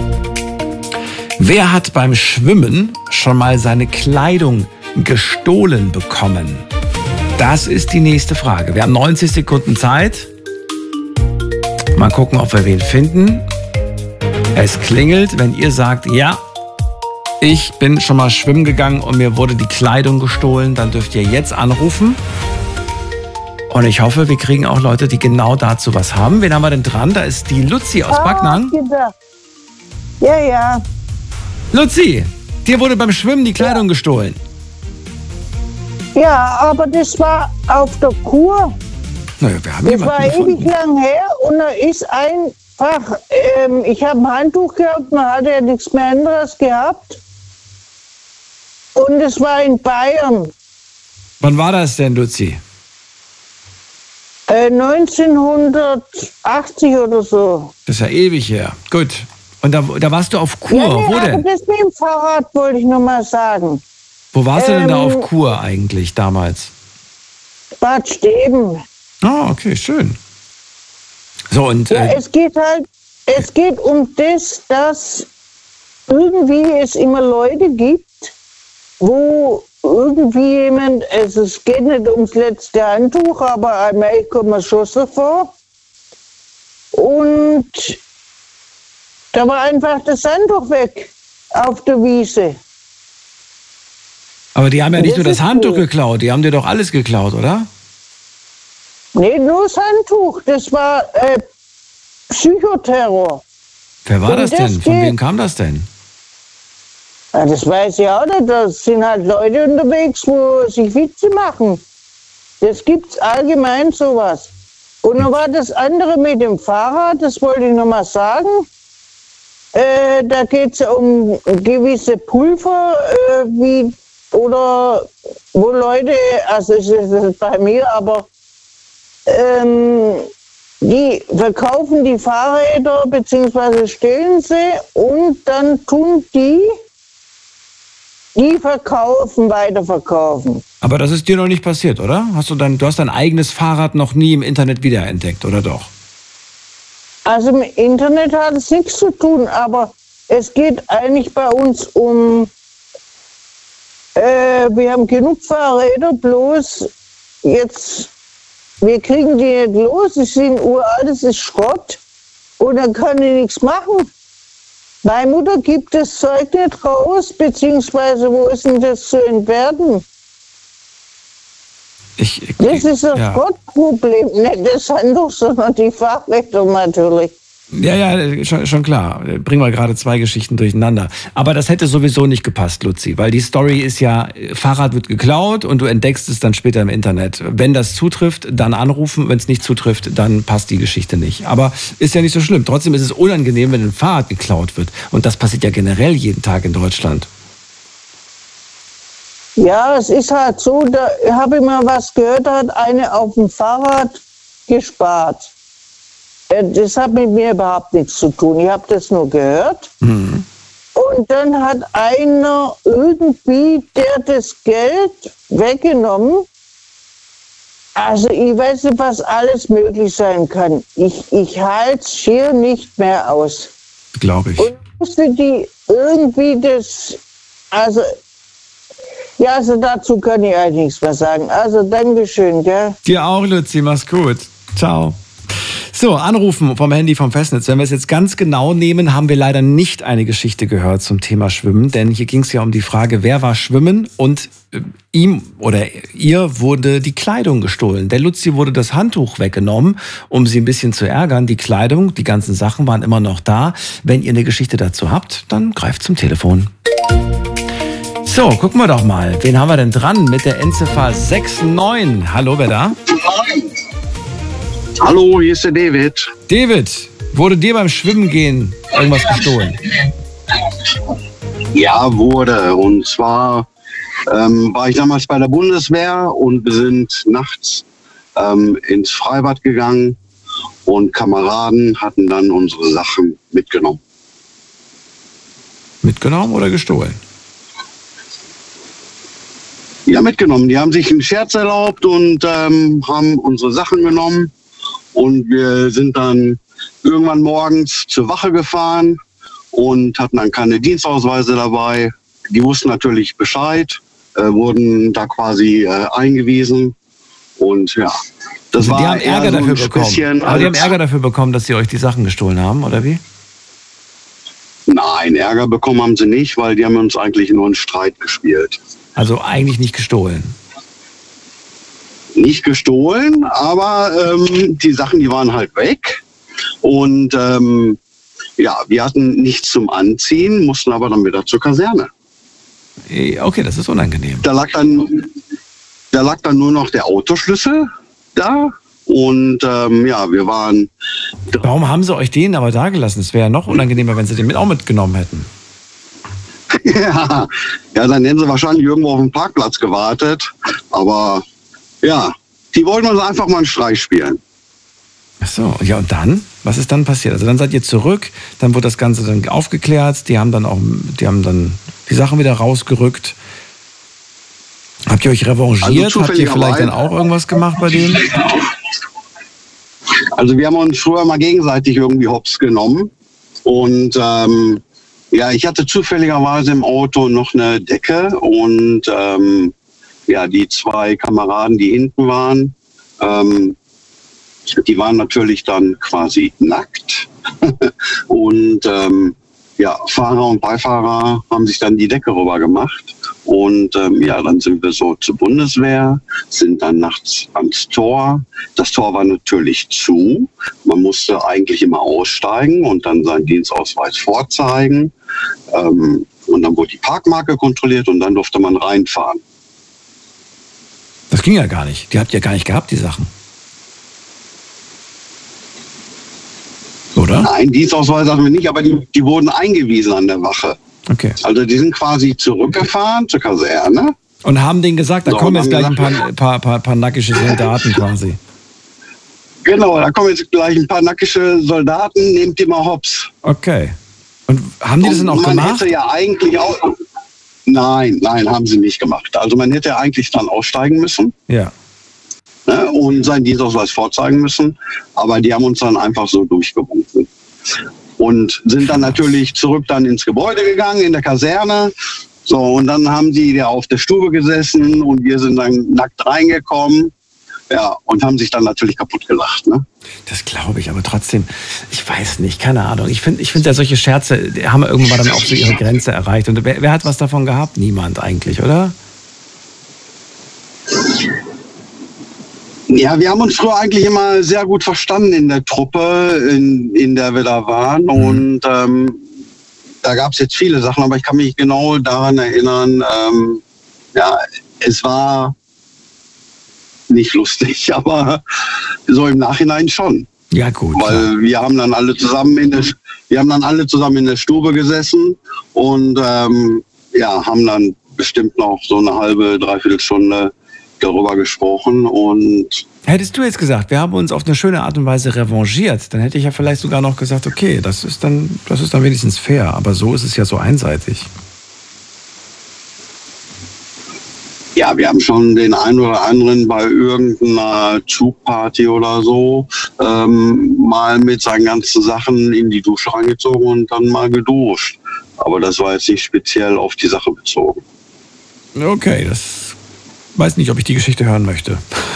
Wer hat beim Schwimmen schon mal seine Kleidung gestohlen bekommen? Das ist die nächste Frage. Wir haben neunzig Sekunden Zeit. Mal gucken, ob wir wen finden. Es klingelt, wenn ihr sagt, ja, ich bin schon mal schwimmen gegangen und mir wurde die Kleidung gestohlen, dann dürft ihr jetzt anrufen. Und ich hoffe, wir kriegen auch Leute, die genau dazu was haben. Wen haben wir denn dran? Da ist die Luzi aus Backnang. Ah, ja, ja. Luzi, dir wurde beim Schwimmen die Kleidung gestohlen. Ja, aber das war auf der Kur. Naja, wir haben Das war jemanden ewig gefunden. lang her und da ist einfach, ähm, ich habe ein Handtuch gehabt, man hatte ja nichts mehr anderes gehabt. Und es war in Bayern, Wann war das denn, Luzi? äh, neunzehnhundertachtzig oder so. Das ist ja ewig her. Gut. Und da, da warst du auf Kur. Ja, nee, Wo aber denn? das mit dem Fahrrad wollte ich nur mal sagen. Wo warst du denn da ähm, auf Kur eigentlich damals? Bad Steben. Ah, okay, schön. So, und Ja, äh, es geht halt, es geht um das, dass irgendwie es immer Leute gibt, wo irgendwie jemand, also es geht nicht ums letzte Handtuch, aber allmählich kommt man schon so vor. Und da war einfach das Handtuch weg auf der Wiese. aber die haben ja nicht das nur das ist Handtuch cool. geklaut, die haben dir doch alles geklaut, oder? Nee, nur das Handtuch, das war äh, Psychoterror. Wer war Und das das denn? Von geht- wem kam das denn? Ja, das weiß ich auch nicht. Da sind halt Leute unterwegs, wo sich Witze machen. Das gibt's allgemein sowas. Und dann war das andere mit dem Fahrrad, das wollte ich noch mal sagen. Äh, da geht es ja um gewisse Pulver, äh, wie, oder wo Leute, also es ist es bei mir, aber ähm, die verkaufen die Fahrräder beziehungsweise stehlen sie und dann tun die die verkaufen, weiterverkaufen. Aber das ist dir noch nicht passiert, oder? Hast du dein, du hast dein eigenes Fahrrad noch nie im Internet wiederentdeckt, oder doch? Also im Internet hat es nichts zu tun, aber es geht eigentlich bei uns um, äh, wir haben genug Fahrräder, bloß jetzt, wir kriegen die nicht los, die sind uralt, das ist Schrott und dann kann ich nichts machen. Meine Mutter gibt das Zeug nicht raus, beziehungsweise wo ist denn das zu entwerten? Ich, ich, Das ist das ja. Schrottproblem, nicht das Handtuch, sondern die Fahrräder natürlich. Ja, ja, schon, schon klar. Bringen wir gerade zwei Geschichten durcheinander. Aber das hätte sowieso nicht gepasst, Luzi, weil die Story ist ja, Fahrrad wird geklaut und du entdeckst es dann später im Internet. Wenn das zutrifft, dann anrufen. Wenn es nicht zutrifft, dann passt die Geschichte nicht. Aber ist ja nicht so schlimm. Trotzdem ist es unangenehm, wenn ein Fahrrad geklaut wird. Und das passiert ja generell jeden Tag in Deutschland. Ja, es ist halt so, da habe ich mal was gehört, da hat eine auf dem Fahrrad gespart. Das hat mit mir überhaupt nichts zu tun. Ich habe das nur gehört. Mhm. Und dann hat einer irgendwie, der das Geld weggenommen. Also ich weiß nicht, was alles möglich sein kann. Ich, ich halte es schier nicht mehr aus. Glaube ich. Und für die irgendwie das, also, ja, also dazu kann ich eigentlich nichts mehr sagen. Also, Dankeschön, gell? Dir auch, Luzi, mach's gut. Ciao. So, anrufen vom Handy vom Festnetz. Wenn wir es jetzt ganz genau nehmen, haben wir leider nicht eine Geschichte gehört zum Thema Schwimmen, denn hier ging es ja um die Frage, wer war schwimmen und äh, ihm oder ihr wurde die Kleidung gestohlen. Der Luzi wurde das Handtuch weggenommen, um sie ein bisschen zu ärgern. Die Kleidung, die ganzen Sachen waren immer noch da. Wenn ihr eine Geschichte dazu habt, dann greift zum Telefon. So, gucken wir doch mal. Wen haben wir denn dran mit der Endziffer sechs neun? Hallo, wer da? Hallo, hier ist der David. David, wurde dir beim Schwimmen gehen irgendwas gestohlen? Ja, wurde. Und zwar ähm, war ich damals bei der Bundeswehr und wir sind nachts ähm, ins Freibad gegangen und Kameraden hatten dann unsere Sachen mitgenommen. Mitgenommen oder gestohlen? Ja, mitgenommen. Die haben sich einen Scherz erlaubt und ähm, haben unsere Sachen genommen. Und wir sind dann irgendwann morgens zur Wache gefahren und hatten dann keine Dienstausweise dabei. Die wussten natürlich Bescheid, äh, wurden da quasi äh, eingewiesen. Und ja, das also war die haben Ärger so dafür bekommen. Aber die haben Ärger dafür bekommen, dass sie euch die Sachen gestohlen haben, oder wie? Nein, Ärger bekommen haben sie nicht, weil die haben uns eigentlich nur einen Streit gespielt. Also eigentlich nicht gestohlen? Nicht gestohlen, aber ähm, die Sachen, die waren halt weg. Und ähm, ja, wir hatten nichts zum Anziehen, mussten aber dann wieder zur Kaserne. Okay, das ist unangenehm. Da lag dann, da lag dann nur noch der Autoschlüssel da. Und ähm, ja, wir waren... Warum haben sie euch den aber da gelassen? Es wäre ja noch unangenehmer, wenn sie den mit auch mitgenommen hätten. ja, ja, dann hätten sie wahrscheinlich irgendwo auf dem Parkplatz gewartet. Aber ja, die wollten uns einfach mal einen Streich spielen. Ach so, ja und dann? Was ist dann passiert? Also dann seid ihr zurück, dann wurde das Ganze dann aufgeklärt, die haben dann auch, die haben dann die Sachen wieder rausgerückt. Habt ihr euch revanchiert? Also Habt ihr vielleicht dann auch irgendwas gemacht bei denen? Also wir haben uns früher mal gegenseitig irgendwie hops genommen. Und ähm, ja, ich hatte zufälligerweise im Auto noch eine Decke und ähm, ja, die zwei Kameraden, die hinten waren, ähm, die waren natürlich dann quasi nackt. und ähm, ja, Fahrer und Beifahrer haben sich dann die Decke rüber gemacht. Und ähm, ja, dann sind wir so zur Bundeswehr, sind dann nachts ans Tor. Das Tor war natürlich zu. Man musste eigentlich immer aussteigen und dann seinen Dienstausweis vorzeigen. Ähm, und dann wurde die Parkmarke kontrolliert und dann durfte man reinfahren. Das ging ja gar nicht. Die habt ihr gar nicht gehabt, die Sachen. Oder? Nein, Dienstausweis hatten wir nicht, aber die, die wurden eingewiesen an der Wache. Okay. Also die sind quasi zurückgefahren zur Kaserne. Und haben denen gesagt, da so, kommen jetzt gleich ein paar, paar, paar, paar nackische Soldaten quasi. Genau, da kommen jetzt gleich ein paar nackische Soldaten, nehmt die mal hops. Okay. Und haben die das dann auch man gemacht? Hätte ja eigentlich auch... Nein, nein, haben sie nicht gemacht. Also man hätte eigentlich dann aussteigen müssen. Ja. Ne, und seinen Dienstausweis vorzeigen müssen. Aber die haben uns dann einfach so durchgewunken. Und sind dann natürlich zurück dann ins Gebäude gegangen, in der Kaserne. So, und dann haben die da auf der Stube gesessen und wir sind dann nackt reingekommen. Ja, und haben sich dann natürlich kaputt gelacht. Ne? Das glaube ich, aber trotzdem, ich weiß nicht, keine Ahnung. Ich finde ich find ja solche Scherze, die haben irgendwann dann auch so ihre Grenze erreicht. Und wer, wer hat was davon gehabt? Niemand eigentlich, oder? Ja, wir haben uns früher eigentlich immer sehr gut verstanden in der Truppe, in, in der wir da waren. Mhm. Und ähm, da gab es jetzt viele Sachen, aber ich kann mich genau daran erinnern, ähm, ja, es war nicht lustig, aber so im Nachhinein schon. Ja, gut. Weil ja. wir haben dann alle zusammen in der, wir haben dann alle zusammen in der Stube gesessen und ähm, ja, haben dann bestimmt noch so eine halbe, dreiviertel Stunde darüber gesprochen. Und hättest du jetzt gesagt, wir haben uns auf eine schöne Art und Weise revanchiert, dann hätte ich ja vielleicht sogar noch gesagt, okay, das ist dann, das ist dann wenigstens fair, aber so ist es ja so einseitig. Ja, wir haben schon den einen oder anderen bei irgendeiner Zugparty oder so ähm, mal mit seinen ganzen Sachen in die Dusche reingezogen und dann mal geduscht. Aber das war jetzt nicht speziell auf die Sache bezogen. Okay, das weiß nicht, ob ich die Geschichte hören möchte.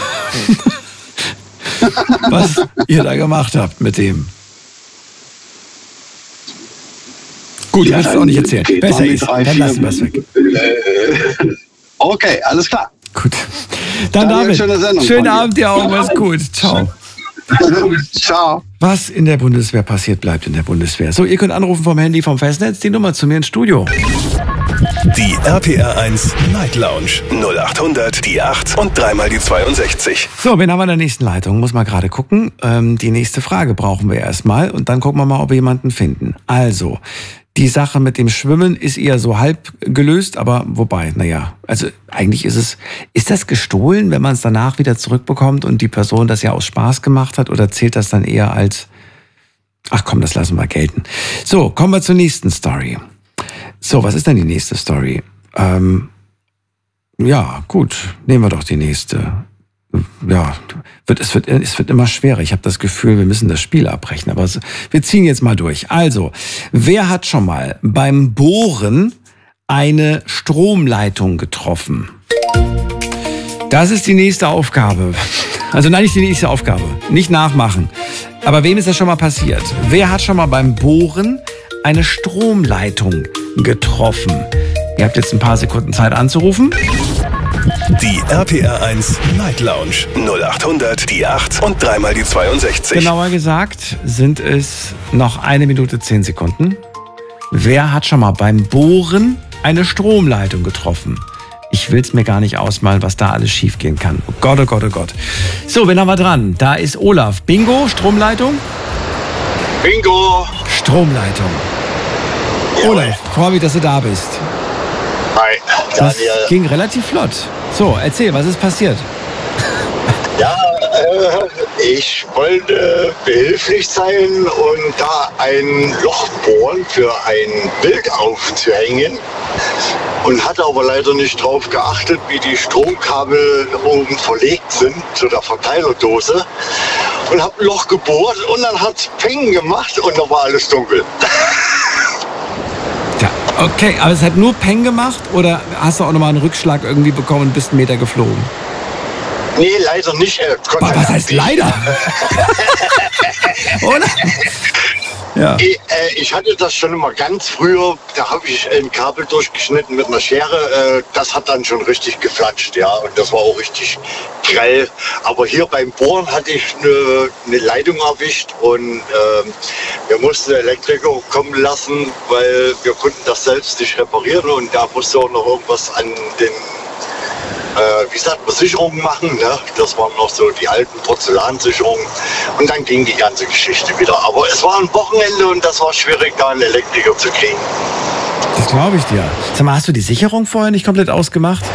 Was ihr da gemacht habt mit dem. Gut, ja, du musst es auch nicht erzählen. Okay, Besser ist, drei, dann lassen wir es weg. Okay, alles klar. Gut. Dann David, schönen Abend dir auch, mach's gut. Ciao. Ciao. Was in der Bundeswehr passiert, bleibt in der Bundeswehr. So, ihr könnt anrufen vom Handy, vom Festnetz, die Nummer zu mir ins Studio. Die R P R eins Night Lounge null acht hundert, die acht und dreimal die zweiundsechzig. So, wen haben wir in der nächsten Leitung? Muss mal gerade gucken. Ähm, die nächste Frage brauchen wir erstmal und dann gucken wir mal, ob wir jemanden finden. Also, die Sache mit dem Schwimmen ist eher so halb gelöst, aber wobei, naja, also eigentlich ist es, ist das gestohlen, wenn man es danach wieder zurückbekommt und die Person das ja aus Spaß gemacht hat, oder zählt das dann eher als, ach komm, das lassen wir gelten. So, kommen wir zur nächsten Story. So, was ist denn die nächste Story? Ähm, ja, gut, nehmen wir doch die nächste. Ja, wird, es, wird, es wird immer schwerer. Ich habe das Gefühl, wir müssen das Spiel abbrechen. Aber wir ziehen jetzt mal durch. Also, wer hat schon mal beim Bohren eine Stromleitung getroffen? Das ist die nächste Aufgabe. Also nein, nicht die nächste Aufgabe. Nicht nachmachen. Aber wem ist das schon mal passiert? Wer hat schon mal beim Bohren eine Stromleitung getroffen? Ihr habt jetzt ein paar Sekunden Zeit anzurufen. Die R P R eins Night Lounge null acht hundert, die acht und dreimal die zweiundsechzig. Genauer gesagt sind es noch eine Minute zehn Sekunden. Wer hat schon mal beim Bohren eine Stromleitung getroffen? Ich will es mir gar nicht ausmalen, was da alles schiefgehen kann. Oh Gott, oh Gott, oh Gott. So, wen haben wir dran? Da ist Olaf. Bingo, Stromleitung? Bingo. Stromleitung. Ja. Olaf, freue mich, dass du da bist. Hi, Das Daniel. ging relativ flott. So, erzähl, was ist passiert? Ja, äh, ich wollte behilflich sein und da ein Loch bohren für ein Bild aufzuhängen und hatte aber leider nicht darauf geachtet, wie die Stromkabel oben verlegt sind zu der Verteilerdose und habe ein Loch gebohrt und dann hat es Peng gemacht und da war alles dunkel. Ja, okay, aber es hat nur Peng gemacht oder hast du auch nochmal einen Rückschlag irgendwie bekommen und bist einen Meter geflogen? Nee, leider nicht. Äh, Gott sei Was Dank heißt nicht. leider? Oder? Ja. Ich, äh, ich hatte das schon immer ganz früher, da habe ich ein Kabel durchgeschnitten mit einer Schere, äh, das hat dann schon richtig geflatscht, ja, und das war auch richtig grell. Aber hier beim Bohren hatte ich eine, eine Leitung erwischt und äh, wir mussten den Elektriker kommen lassen, weil wir konnten das selbst nicht reparieren und da musste auch noch irgendwas an den Äh, wie gesagt, Sicherungen machen. Ne? Das waren noch so die alten Porzellansicherungen. Und dann ging die ganze Geschichte wieder. Aber es war ein Wochenende und das war schwierig, da einen Elektriker zu kriegen. Das glaube ich dir. Sag mal, hast du die Sicherung vorher nicht komplett ausgemacht?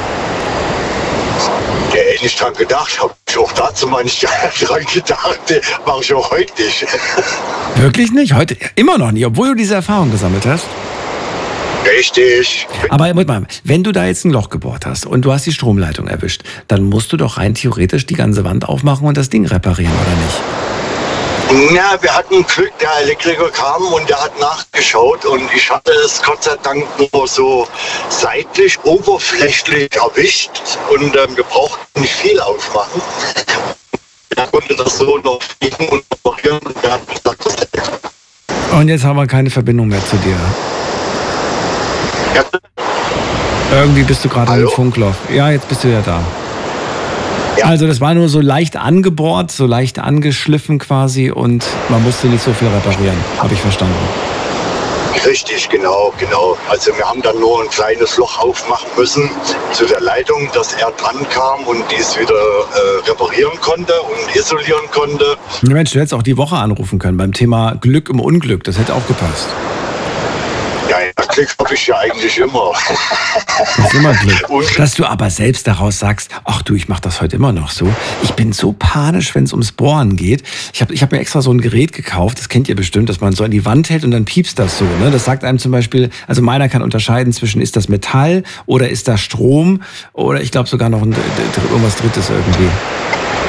Ja, hätte ich dran gedacht, habe ich auch dazu mal nicht dran gedacht. Mache ich auch heute nicht. Wirklich nicht? Heute immer noch nicht, obwohl du diese Erfahrung gesammelt hast? Richtig. Aber Moment mal, wenn du da jetzt ein Loch gebohrt hast und du hast die Stromleitung erwischt, dann musst du doch rein theoretisch die ganze Wand aufmachen und das Ding reparieren, oder nicht? Ja, wir hatten Glück, der Elektriker kam und der hat nachgeschaut und ich hatte es Gott sei Dank nur so seitlich, oberflächlich erwischt und ähm, wir brauchten nicht viel aufmachen. Er konnte das so noch fliegen und reparieren und der hat gesagt, das ist Und jetzt haben wir keine Verbindung mehr zu dir. ja. Irgendwie bist du gerade Hallo? im Funkloch. Ja, jetzt bist du ja da. Ja. Also das war nur so leicht angebohrt, so leicht angeschliffen quasi und man musste nicht so viel reparieren, habe ich verstanden. Richtig, genau, genau. Also wir haben dann nur ein kleines Loch aufmachen müssen zu der Leitung, dass er dran kam und dies wieder äh, reparieren konnte und isolieren konnte. Mensch, du hättest auch die Woche anrufen können beim Thema Glück im Unglück, das hätte auch gepasst. Ja, ja, Glück habe ich ja eigentlich immer. Das ist immer Glück. Dass du aber selbst daraus sagst, ach du, ich mache das heute immer noch so. Ich bin so panisch, wenn es ums Bohren geht. Ich habe ich hab mir extra so ein Gerät gekauft, das kennt ihr bestimmt, dass man so an die Wand hält und dann piepst das so. Ne? Das sagt einem zum Beispiel, also meiner kann unterscheiden zwischen, ist das Metall oder ist das Strom oder ich glaube sogar noch ein, irgendwas Drittes irgendwie.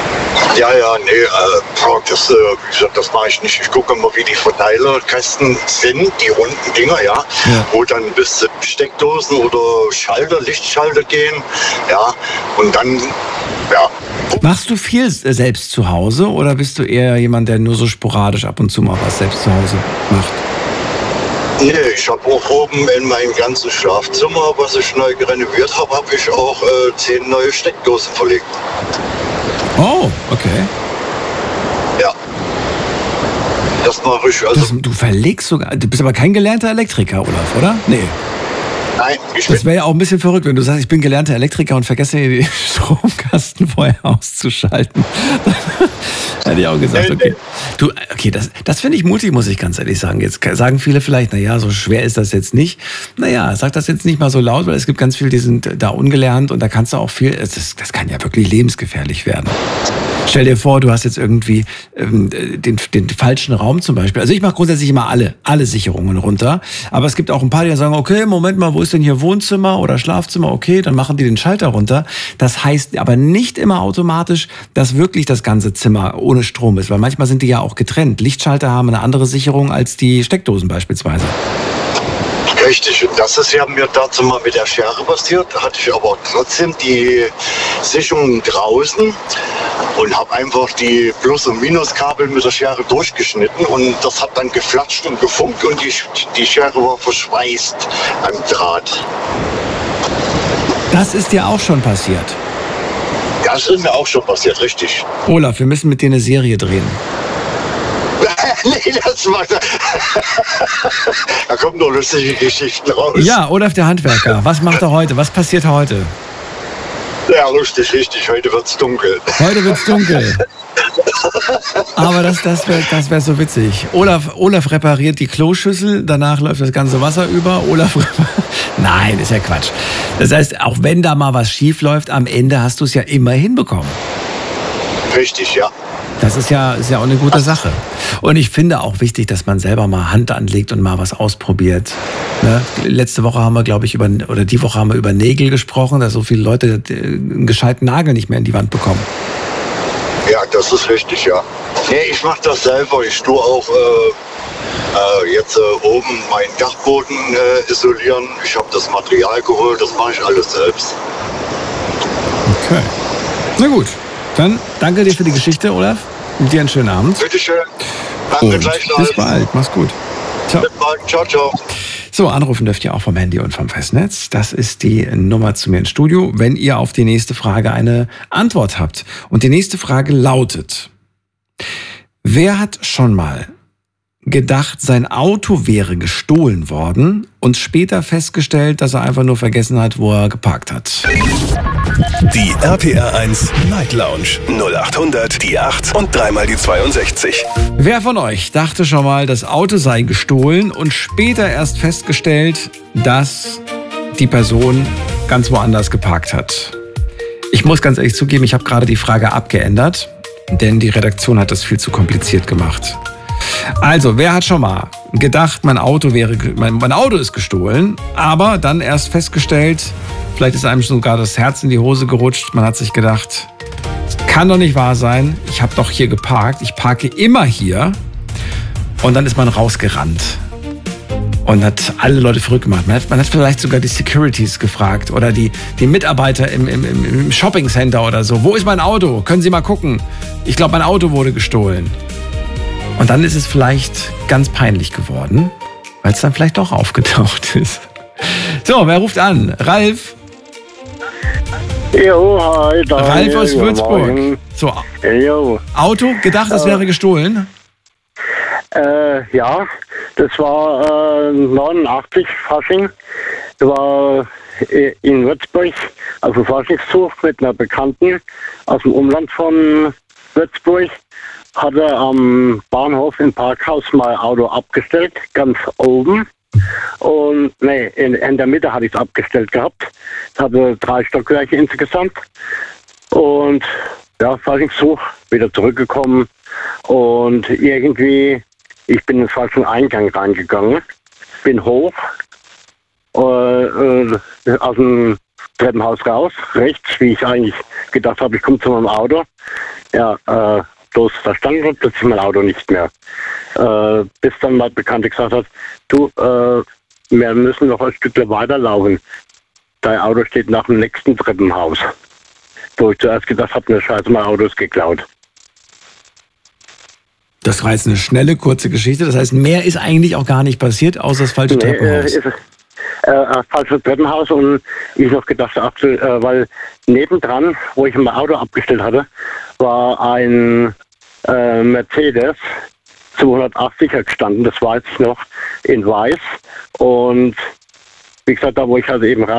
Ja, ja, nee, äh, das, äh, wie gesagt, das mache ich nicht. Ich gucke immer, wie die Verteilerkästen sind, die runden Dinger, ja, ja. wo dann bis zu Steckdosen oder Schalter, Lichtschalter gehen, ja, und dann, ja. Machst du viel selbst zu Hause oder bist du eher jemand, der nur so sporadisch ab und zu mal was selbst zu Hause macht? Nee, ich habe auch oben in meinem ganzen Schlafzimmer, was ich neu renoviert habe, habe ich auch äh, zehn neue Steckdosen verlegt. Oh, okay. Ja. Das mache ich. Also das, du verlegst sogar. Du bist aber kein gelernter Elektriker, Olaf, oder? Nee. Nein, ich Das wäre ja auch ein bisschen verrückt, wenn du sagst, ich bin gelernter Elektriker und vergesse den Stromkasten vorher auszuschalten. Hätte ich auch gesagt, okay. Du, okay, das, das finde ich mutig, muss ich ganz ehrlich sagen. Jetzt sagen viele vielleicht, naja, so schwer ist das jetzt nicht. Naja, sag das jetzt nicht mal so laut, weil es gibt ganz viele, die sind da ungelernt und da kannst du auch viel, das, das kann ja wirklich lebensgefährlich werden. Stell dir vor, du hast jetzt irgendwie ähm, den, den falschen Raum zum Beispiel. Also ich mache grundsätzlich immer alle, alle Sicherungen runter. Aber es gibt auch ein paar, die sagen, okay, Moment mal, wo ist denn hier Wohnzimmer oder Schlafzimmer? Okay, dann machen die den Schalter runter. Das heißt aber nicht immer automatisch, dass wirklich das ganze Zimmer ohne Strom ist. Weil manchmal sind die ja auch getrennt. Lichtschalter haben eine andere Sicherung als die Steckdosen beispielsweise. Richtig, und das ist ja mir dazu mal mit der Schere passiert. Da hatte ich aber trotzdem die Sicherung draußen und habe einfach die Plus- und Minuskabel mit der Schere durchgeschnitten und das hat dann geflatscht und gefunkt und die, die Schere war verschweißt am Draht. Das ist dir auch schon passiert? Das ist mir auch schon passiert, richtig. Olaf, wir müssen mit dir eine Serie drehen. Nee, das macht er. Da kommen nur lustige Geschichten raus. Ja, Olaf der Handwerker. Was macht er heute? Was passiert heute? Ja, richtig, richtig. Heute wird's dunkel. Heute wird's dunkel. Aber das, das wäre das wär so witzig. Olaf, Olaf repariert die Kloschüssel, danach läuft das ganze Wasser über. Olaf Nein, ist ja Quatsch. Das heißt, auch wenn da mal was schief läuft, am Ende hast du es ja immer hinbekommen. Richtig, ja. Das ist ja, ist ja auch eine gute Sache. Und ich finde auch wichtig, dass man selber mal Hand anlegt und mal was ausprobiert. Ne? Letzte Woche haben wir, glaube ich, über, oder die Woche haben wir über Nägel gesprochen, dass so viele Leute einen gescheiten Nagel nicht mehr in die Wand bekommen. Ja, das ist richtig, ja. Nee, ich mache das selber. Ich tue auch äh, äh, jetzt äh, oben meinen Dachboden äh, isolieren. Ich habe das Material geholt, das mache ich alles selbst. Okay. Na gut. Dann danke dir für die Geschichte, Olaf. Und dir einen schönen Abend. Bitteschön. Danke gleichfalls. Bis bald. Mach's gut. Ciao. Bis bald. Ciao, ciao. So, anrufen dürft ihr auch vom Handy und vom Festnetz. Das ist die Nummer zu mir ins Studio, wenn ihr auf die nächste Frage eine Antwort habt. Und die nächste Frage lautet: Wer hat schon mal gedacht, sein Auto wäre gestohlen worden und später festgestellt, dass er einfach nur vergessen hat, wo er geparkt hat? Die R P R eins Night Lounge null acht hundert, die acht und dreimal die zweiundsechzig. Wer von euch dachte schon mal, das Auto sei gestohlen und später erst festgestellt, dass die Person ganz woanders geparkt hat? Ich muss ganz ehrlich zugeben, ich habe gerade die Frage abgeändert, denn die Redaktion hat das viel zu kompliziert gemacht. Also, wer hat schon mal gedacht, mein Auto wäre, mein, mein Auto ist gestohlen, aber dann erst festgestellt, vielleicht ist einem sogar das Herz in die Hose gerutscht, man hat sich gedacht, das kann doch nicht wahr sein, ich habe doch hier geparkt, ich parke immer hier, und dann ist man rausgerannt und hat alle Leute verrückt gemacht. Man hat, man hat vielleicht sogar die Securities gefragt oder die, die Mitarbeiter im, im, im Shopping Center oder so. Wo ist mein Auto? Können Sie mal gucken? Ich glaube, mein Auto wurde gestohlen. Und dann ist es vielleicht ganz peinlich geworden, weil es dann vielleicht doch aufgetaucht ist. So, wer ruft an? Ralf? Jo, hi. Daniel. Ralf aus Würzburg. So, jo. Auto, gedacht, es wäre gestohlen? Äh, ja, das war äh, neunundachtzig Fasching. Das war in Würzburg, also Faschingszug mit einer Bekannten aus dem Umland von Würzburg. Hatte am Bahnhof im Parkhaus mein Auto abgestellt, ganz oben. Und nee, in, in der Mitte hatte ich es abgestellt gehabt. Es hatte drei Stockwerke insgesamt. Und ja, Faschingszug, wieder zurückgekommen. Und irgendwie, ich bin in den falschen Eingang reingegangen, bin hoch, äh, äh, aus dem Treppenhaus raus, rechts, wie ich eigentlich gedacht habe, ich komme zu meinem Auto. ja, äh, bloß da stand und plötzlich mein Auto nicht mehr. Äh, bis dann mein Bekannter gesagt hat, du, äh, wir müssen noch ein Stück weiterlaufen. Dein Auto steht nach dem nächsten Treppenhaus. Wo ich zuerst gedacht habe, ne Scheiße, mein Auto ist geklaut. Das war jetzt eine schnelle, kurze Geschichte. Das heißt, mehr ist eigentlich auch gar nicht passiert, außer das falsche Nee, Treppenhaus. Äh, ist, äh, falsches Treppenhaus und ich noch gedacht, ach, äh, weil nebendran, wo ich mein Auto abgestellt hatte, war ein äh, Mercedes zweihundertachtziger gestanden, das weiß ich noch, in weiß. Und wie gesagt, da wo ich halt eben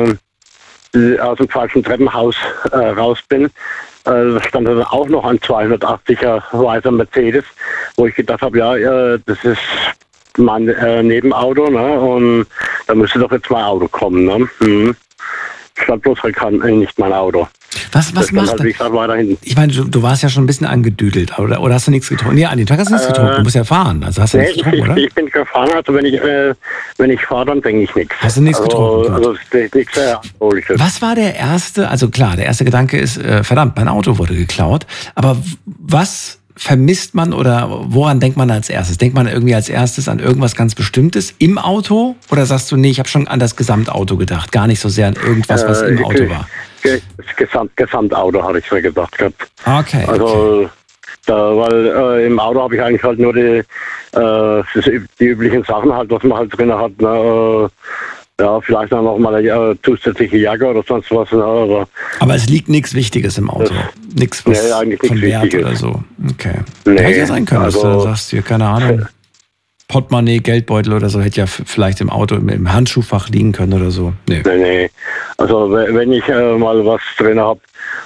äh, aus dem falschen Treppenhaus äh, raus bin, äh, da stand dann auch noch ein zweihundertachtziger weißer Mercedes, wo ich gedacht habe, ja, äh, das ist mein äh, Nebenauto, ne? Und da müsste doch jetzt mein Auto kommen, ne? Mhm. Stand bloß halt kein, äh, nicht mein Auto. Was, was macht halt, wie gesagt, weiterhin. Ich meine, du, du warst ja schon ein bisschen angedüdelt, oder, oder hast du nichts getrunken? Nee, an dem Tag hast du nichts getrunken, du musst ja fahren, also hast du nee, nichts getrunken, ich, oder? Ich bin gefahren, also wenn ich, äh, wenn ich fahre, dann denke ich nichts. Hast du nichts also, getrunken? Also es ist nichts sehr Alkoholisches. Was war der erste, also klar, der erste Gedanke ist, äh, verdammt, mein Auto wurde geklaut, aber was vermisst man oder woran denkt man als erstes? Denkt man irgendwie als erstes an irgendwas ganz Bestimmtes im Auto? Oder sagst du, nee, ich habe schon an das Gesamtauto gedacht, gar nicht so sehr an irgendwas, was Äh, im ich- Auto war? Das Gesamt, Gesamtauto hatte ich mir gedacht gehabt. Okay. Also, da, weil äh, im Auto habe ich eigentlich halt nur die, äh, das, die üblichen Sachen halt, was man halt drin hat. Ne? Äh, ja, vielleicht dann noch mal eine äh, zusätzliche Jacke oder sonst was. Ne? Aber, Aber es liegt nichts Wichtiges im Auto. Nichts was Nee, eigentlich nichts von Wert Wichtiges. oder so. Okay. Nee, Hätte ja sein können, dass du also- dann sagst, hier, keine Ahnung, Portemonnaie, Geldbeutel oder so, hätte ja f- vielleicht im Auto, im, im Handschuhfach liegen können oder so. Nee. nee, nee. Also we- wenn ich äh, mal was drin habe,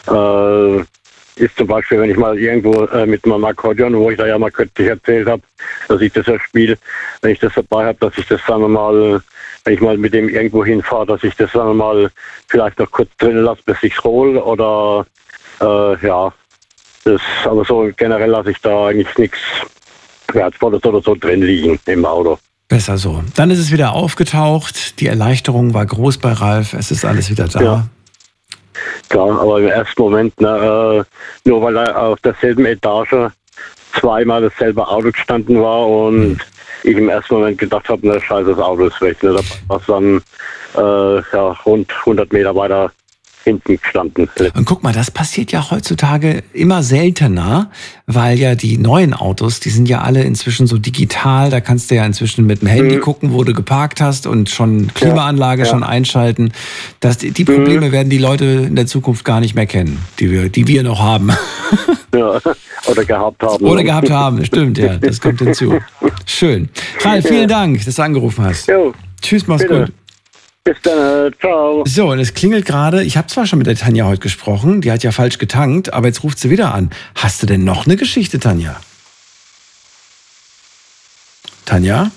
äh, ist zum Beispiel, wenn ich mal irgendwo äh, mit meinem Akkordeon, wo ich da ja mal kürzlich erzählt habe, dass ich das ja spiele, wenn ich das dabei habe, dass ich das dann mal, wenn ich mal mit dem irgendwo hinfahre, dass ich das dann mal vielleicht noch kurz drin lasse, bis ich es hole oder äh, ja, das, aber so generell lasse ich da eigentlich nichts Wertvolles oder so drin liegen im Auto. Besser so. Dann ist es wieder aufgetaucht. Die Erleichterung war groß bei Ralf. Es ist alles wieder da. Ja. Klar, aber im ersten Moment, ne, äh, nur weil er auf derselben Etage zweimal dasselbe Auto gestanden war und ich im ersten Moment gedacht habe, ne, scheiße, das Auto ist weg. Ne, dabei war es dann äh, ja, rund hundert Meter weiter hinten gestanden. Und guck mal, das passiert ja heutzutage immer seltener, weil ja die neuen Autos, die sind ja alle inzwischen so digital. Da kannst du ja inzwischen mit dem Handy Mhm. gucken, wo du geparkt hast und schon Klimaanlage Ja, ja. schon einschalten. Das, die die Probleme Mhm. werden die Leute in der Zukunft gar nicht mehr kennen, die wir, die wir noch haben. Ja, oder gehabt haben. Oder gehabt haben, stimmt, ja. Das kommt hinzu. Schön. Ralf, vielen Dank, dass du angerufen hast. Jo, Tschüss, mach's bitte. gut. Bis dann, äh, ciao. So, und es klingelt gerade. Ich habe zwar schon mit der Tanja heute gesprochen, die hat ja falsch getankt, aber jetzt ruft sie wieder an. Hast du denn noch eine Geschichte, Tanja? Tanja?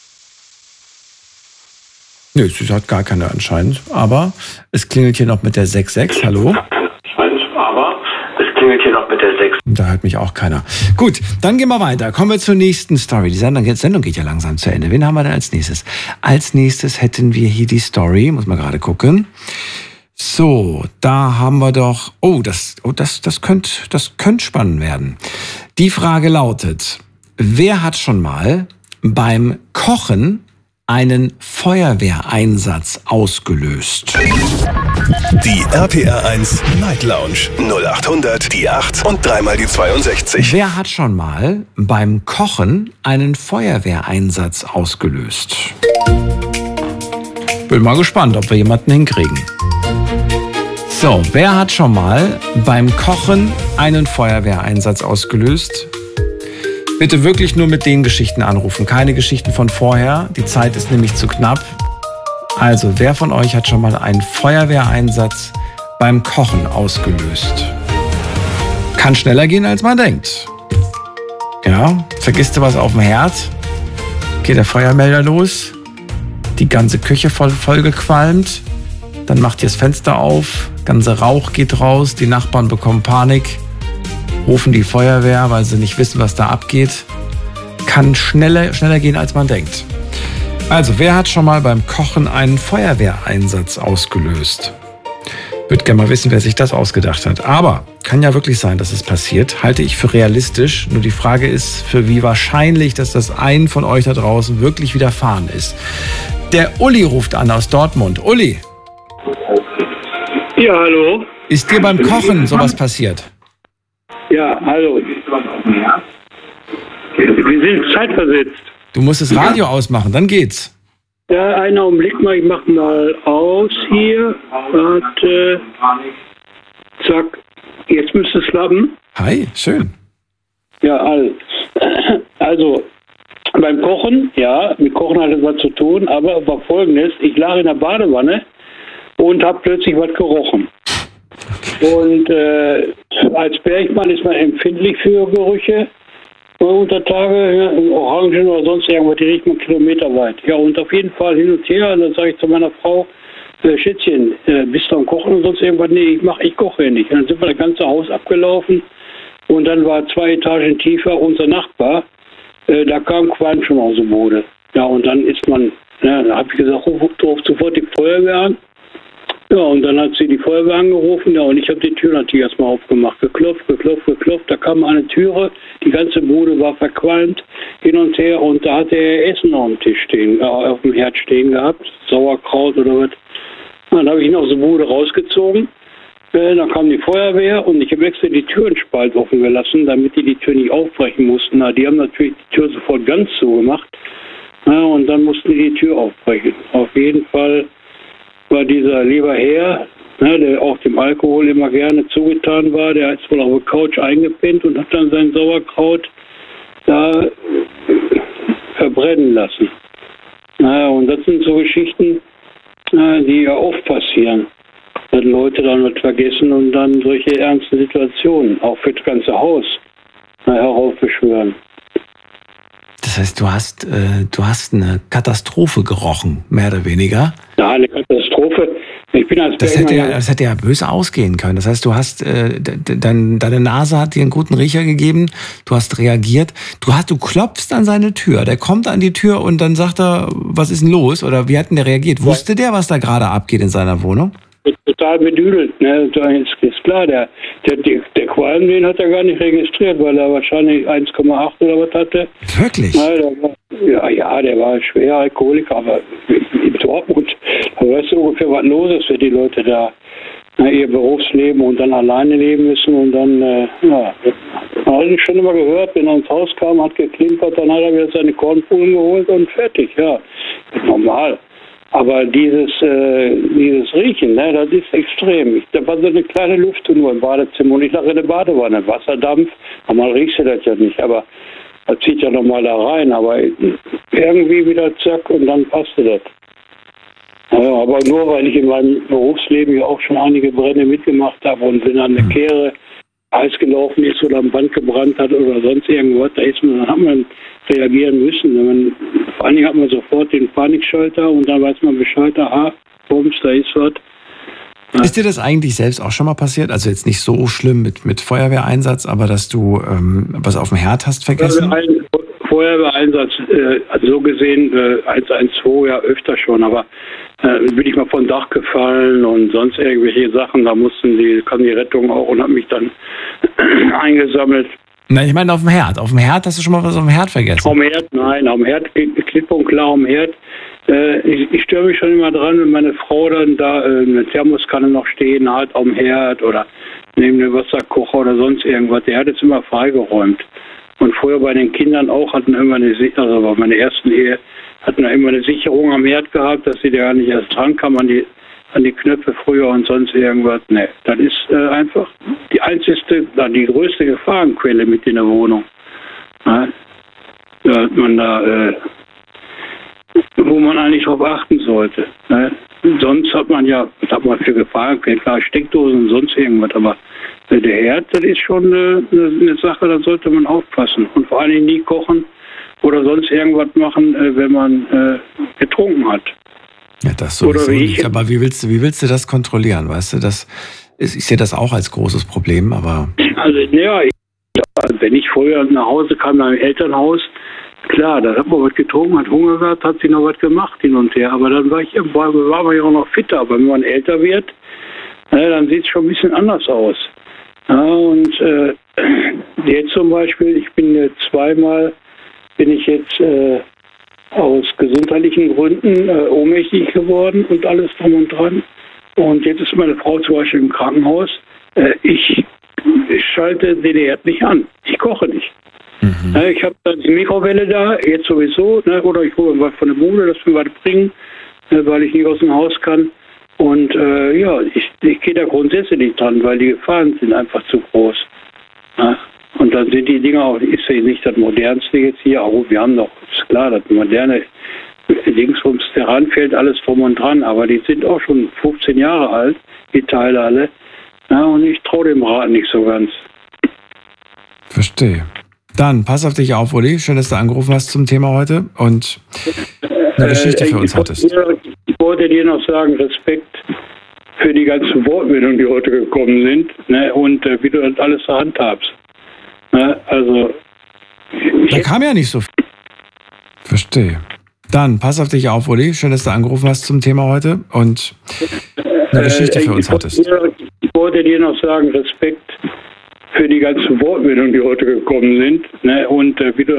Nö, sie hat gar keine anscheinend. Aber es klingelt hier noch mit der sechs sechs. Hallo? Aber es klingelt hier noch mit der sechs. Da hört mich auch keiner. Gut, dann gehen wir weiter. Kommen wir zur nächsten Story. Die Sendung, die Sendung geht ja langsam zu Ende. Wen haben wir denn als nächstes? Als nächstes hätten wir hier die Story. Muss mal gerade gucken. So, da haben wir doch... Oh, das, oh, das, das könnte das könnt spannend werden. Die Frage lautet, wer hat schon mal beim Kochen einen Feuerwehreinsatz ausgelöst? Die R P R eins Night Lounge null acht hundert, die acht und dreimal die zweiundsechzig. Wer hat schon mal beim Kochen einen Feuerwehreinsatz ausgelöst? Bin mal gespannt, ob wir jemanden hinkriegen. So, wer hat schon mal beim Kochen einen Feuerwehreinsatz ausgelöst? Bitte wirklich nur mit den Geschichten anrufen, keine Geschichten von vorher. Die Zeit ist nämlich zu knapp. Also, wer von euch hat schon mal einen Feuerwehreinsatz beim Kochen ausgelöst? Kann schneller gehen, als man denkt. Ja, vergisst du was auf dem Herd? Geht der Feuermelder los? Die ganze Küche voll, voll gequalmt? Dann macht ihr das Fenster auf, ganze Rauch geht raus, die Nachbarn bekommen Panik, rufen die Feuerwehr, weil sie nicht wissen, was da abgeht. Kann schneller, schneller gehen, als man denkt. Also, wer hat schon mal beim Kochen einen Feuerwehreinsatz ausgelöst? würde gerne mal wissen, wer sich das ausgedacht hat. Aber kann ja wirklich sein, dass es passiert. Halte ich für realistisch. Nur die Frage ist, für wie wahrscheinlich, dass das einen von euch da draußen wirklich widerfahren ist. Der Uli ruft an aus Dortmund. Uli. Ja, hallo. Ist dir beim Kochen sowas passiert? Ja, hallo. Wir sind zeitversetzt. Du musst das Radio ausmachen, dann geht's. Ja, einen Augenblick mal, ich mach mal aus hier. Warte. Zack. Jetzt müsste es klappen. Hi, schön. Ja, also, also beim Kochen, ja, mit Kochen hatte was zu tun, aber war Folgendes: Ich lag in der Badewanne und habe plötzlich was gerochen. Und äh, als Bergmann ist man empfindlich für Gerüche. Unter Tage, ja, Orangen oder sonst irgendwas, die riecht man kilometerweit. Ja, und auf jeden Fall hin und her. Und dann sage ich zu meiner Frau, äh, Schätzchen, äh, bist du am Kochen und sonst irgendwas? Nee, ich mach, ich koche nicht. Und dann sind wir das ganze Haus abgelaufen. Und dann war zwei Etagen tiefer unser Nachbar. Äh, da kam Qualm schon aus der Bude. Ja, und dann ist man, ja, da habe ich gesagt, ruf, ruf sofort die Feuerwehr an. Ja, und dann hat sie die Feuerwehr angerufen, ja, und ich habe die Tür natürlich erstmal aufgemacht, geklopft, geklopft, geklopft, da kam eine Türe, die ganze Bude war verqualmt, hin und her, und da hatte er Essen auf dem Tisch stehen, äh, auf dem Herd stehen gehabt, Sauerkraut oder was. Dann habe ich ihn aus der Bude rausgezogen, äh, dann kam die Feuerwehr, und ich habe extra die Türenspalt offen gelassen, damit die die Tür nicht aufbrechen mussten. Na, die haben natürlich die Tür sofort ganz zugemacht, ja, und dann mussten die die Tür aufbrechen. Auf jeden Fall war dieser lieber Herr, ne, der auch dem Alkohol immer gerne zugetan war, der ist wohl auf der Couch eingepinnt und hat dann sein Sauerkraut da verbrennen lassen. Naja, und das sind so Geschichten, äh, die ja oft passieren, dass Leute dann was vergessen und dann solche ernsten Situationen, auch für das ganze Haus, äh, heraufbeschwören. Das heißt, du hast, äh, du hast eine Katastrophe gerochen, mehr oder weniger. Ja, eine Katastrophe. Ich bin als das, hätte ja, das hätte ja böse ausgehen können. Das heißt, du hast, äh, dein, deine Nase hat dir einen guten Riecher gegeben, du hast reagiert. Du, hast, du klopfst an seine Tür, der kommt an die Tür und dann sagt er, was ist denn los? Oder wie hat denn der reagiert? Ja. Wusste der, was da gerade abgeht in seiner Wohnung? Total bedüdelt, ne? Ist, ist klar, der, der, der Qualm, den hat er gar nicht registriert, weil er wahrscheinlich eins Komma acht oder was hatte. Wirklich? Ja, der war, ja, ja, der war schwer Alkoholiker, aber in Dortmund, da weißt du ungefähr, was los ist, wenn die Leute da na, ihr Berufsleben und dann alleine leben müssen und dann, äh, ja, man hat ihn schon immer gehört, wenn er ins Haus kam, hat geklimpert, dann hat er wieder seine Kornpullen geholt und fertig, ja, normal. Aber dieses, äh, dieses Riechen, ne, das ist extrem. Ich, da war so eine kleine Lüftung nur im Badezimmer und ich lag in der Badewanne. Wasserdampf, normal riechst du das ja nicht, aber das zieht ja nochmal da rein. Aber irgendwie wieder zack und dann passte das. Ja, aber nur, weil ich in meinem Berufsleben ja auch schon einige Brände mitgemacht habe und wenn dann eine Kehre heiß gelaufen ist oder am Band gebrannt hat oder sonst irgendwas, da ist man, dann hat man reagieren müssen. Wenn man, vor allen Dingen hat man sofort den Panikschalter und dann weiß man Bescheid, aha, bums, da ist was. Ist dir das eigentlich selbst auch schon mal passiert? Also jetzt nicht so schlimm mit, mit Feuerwehreinsatz, aber dass du ähm, was auf dem Herd hast vergessen? Feuerwehreinsatz, Feuerwehreinsatz äh, also so gesehen äh, eins eins zwei ja öfter schon, aber äh, bin ich mal vom Dach gefallen und sonst irgendwelche Sachen, da mussten die, kam die Rettung auch und hat mich dann eingesammelt. Nein, ich meine auf dem Herd. Auf dem Herd hast du schon mal was auf dem Herd vergessen? Auf dem Herd, nein, auf dem Herd, klipp und klar auf dem Herd. Äh, ich ich störe mich schon immer dran, wenn meine Frau dann da äh, eine Thermoskanne noch stehen hat auf dem Herd oder neben dem Wasserkocher oder sonst irgendwas. Der Herd ist immer freigeräumt. Und früher bei den Kindern auch hatten immer eine Sicherung, also bei meiner ersten Ehe hatten wir immer eine Sicherung am Herd gehabt, dass sie da gar nicht erst dran kam an die an die Knöpfe früher und sonst irgendwas. Ne, das ist äh, einfach die einzigste, die größte Gefahrenquelle mit in der Wohnung. Ja, da hat man da, äh, wo man eigentlich drauf achten sollte. Ne? Sonst hat man ja, was hat man für Gefahrenquellen, klar, Steckdosen und sonst irgendwas, aber äh, der Herd, das ist schon äh, eine Sache, da sollte man aufpassen. Und vor allem nie kochen oder sonst irgendwas machen, äh, wenn man äh, getrunken hat. Ja, das sowieso nicht. Aber wie willst du, wie willst du das kontrollieren? Weißt du, das ist, ich sehe das auch als großes Problem, aber. Also, ja, ich, wenn ich früher nach Hause kam, nach dem Elternhaus, klar, da hat man was getrunken, hat Hunger gehabt, hat sich noch was gemacht hin und her. Aber dann war ich, war, war man ja auch noch fitter. Aber wenn man älter wird, ne, dann sieht es schon ein bisschen anders aus. Ja, und äh, jetzt zum Beispiel, ich bin jetzt zweimal, bin ich jetzt äh, aus gesundheitlichen Gründen äh, ohnmächtig geworden und alles drum und dran. Und jetzt ist meine Frau zum Beispiel im Krankenhaus. Äh, ich, ich schalte den Herd nicht an. Ich koche nicht. Mhm. Äh, ich habe dann die Mikrowelle da, jetzt sowieso, ne, oder ich hole was von der Bude, das wir was bringen, äh, weil ich nicht aus dem Haus kann. Und äh, ja, ich, ich gehe da grundsätzlich nicht dran, weil die Gefahren sind einfach zu groß. Ja? Und dann sind die Dinger auch, ist ja nicht das Modernste jetzt hier, aber wir haben doch, ist klar, das moderne Dingsbums, der ranfällt, alles drum und dran, aber die sind auch schon fünfzehn Jahre alt, die Teile alle. Ja, und ich traue dem Rat nicht so ganz. Verstehe. Dann, pass auf dich auf, Uli. Schön, dass du angerufen hast zum Thema heute und eine Geschichte für uns hattest. Ich wollte dir noch sagen, Respekt für die ganzen Wortmeldungen, die heute gekommen sind, ne, und äh, wie du das alles zur Hand habst. Ne, also. Da kam ja nicht so viel. Verstehe. Dann, pass auf dich auf, Uli. Schön, dass du angerufen hast zum Thema heute und eine Geschichte für uns hattest. Ich wollte dir noch sagen, Respekt für die ganzen Wortmeldungen, die heute gekommen sind, ne, und äh, wie du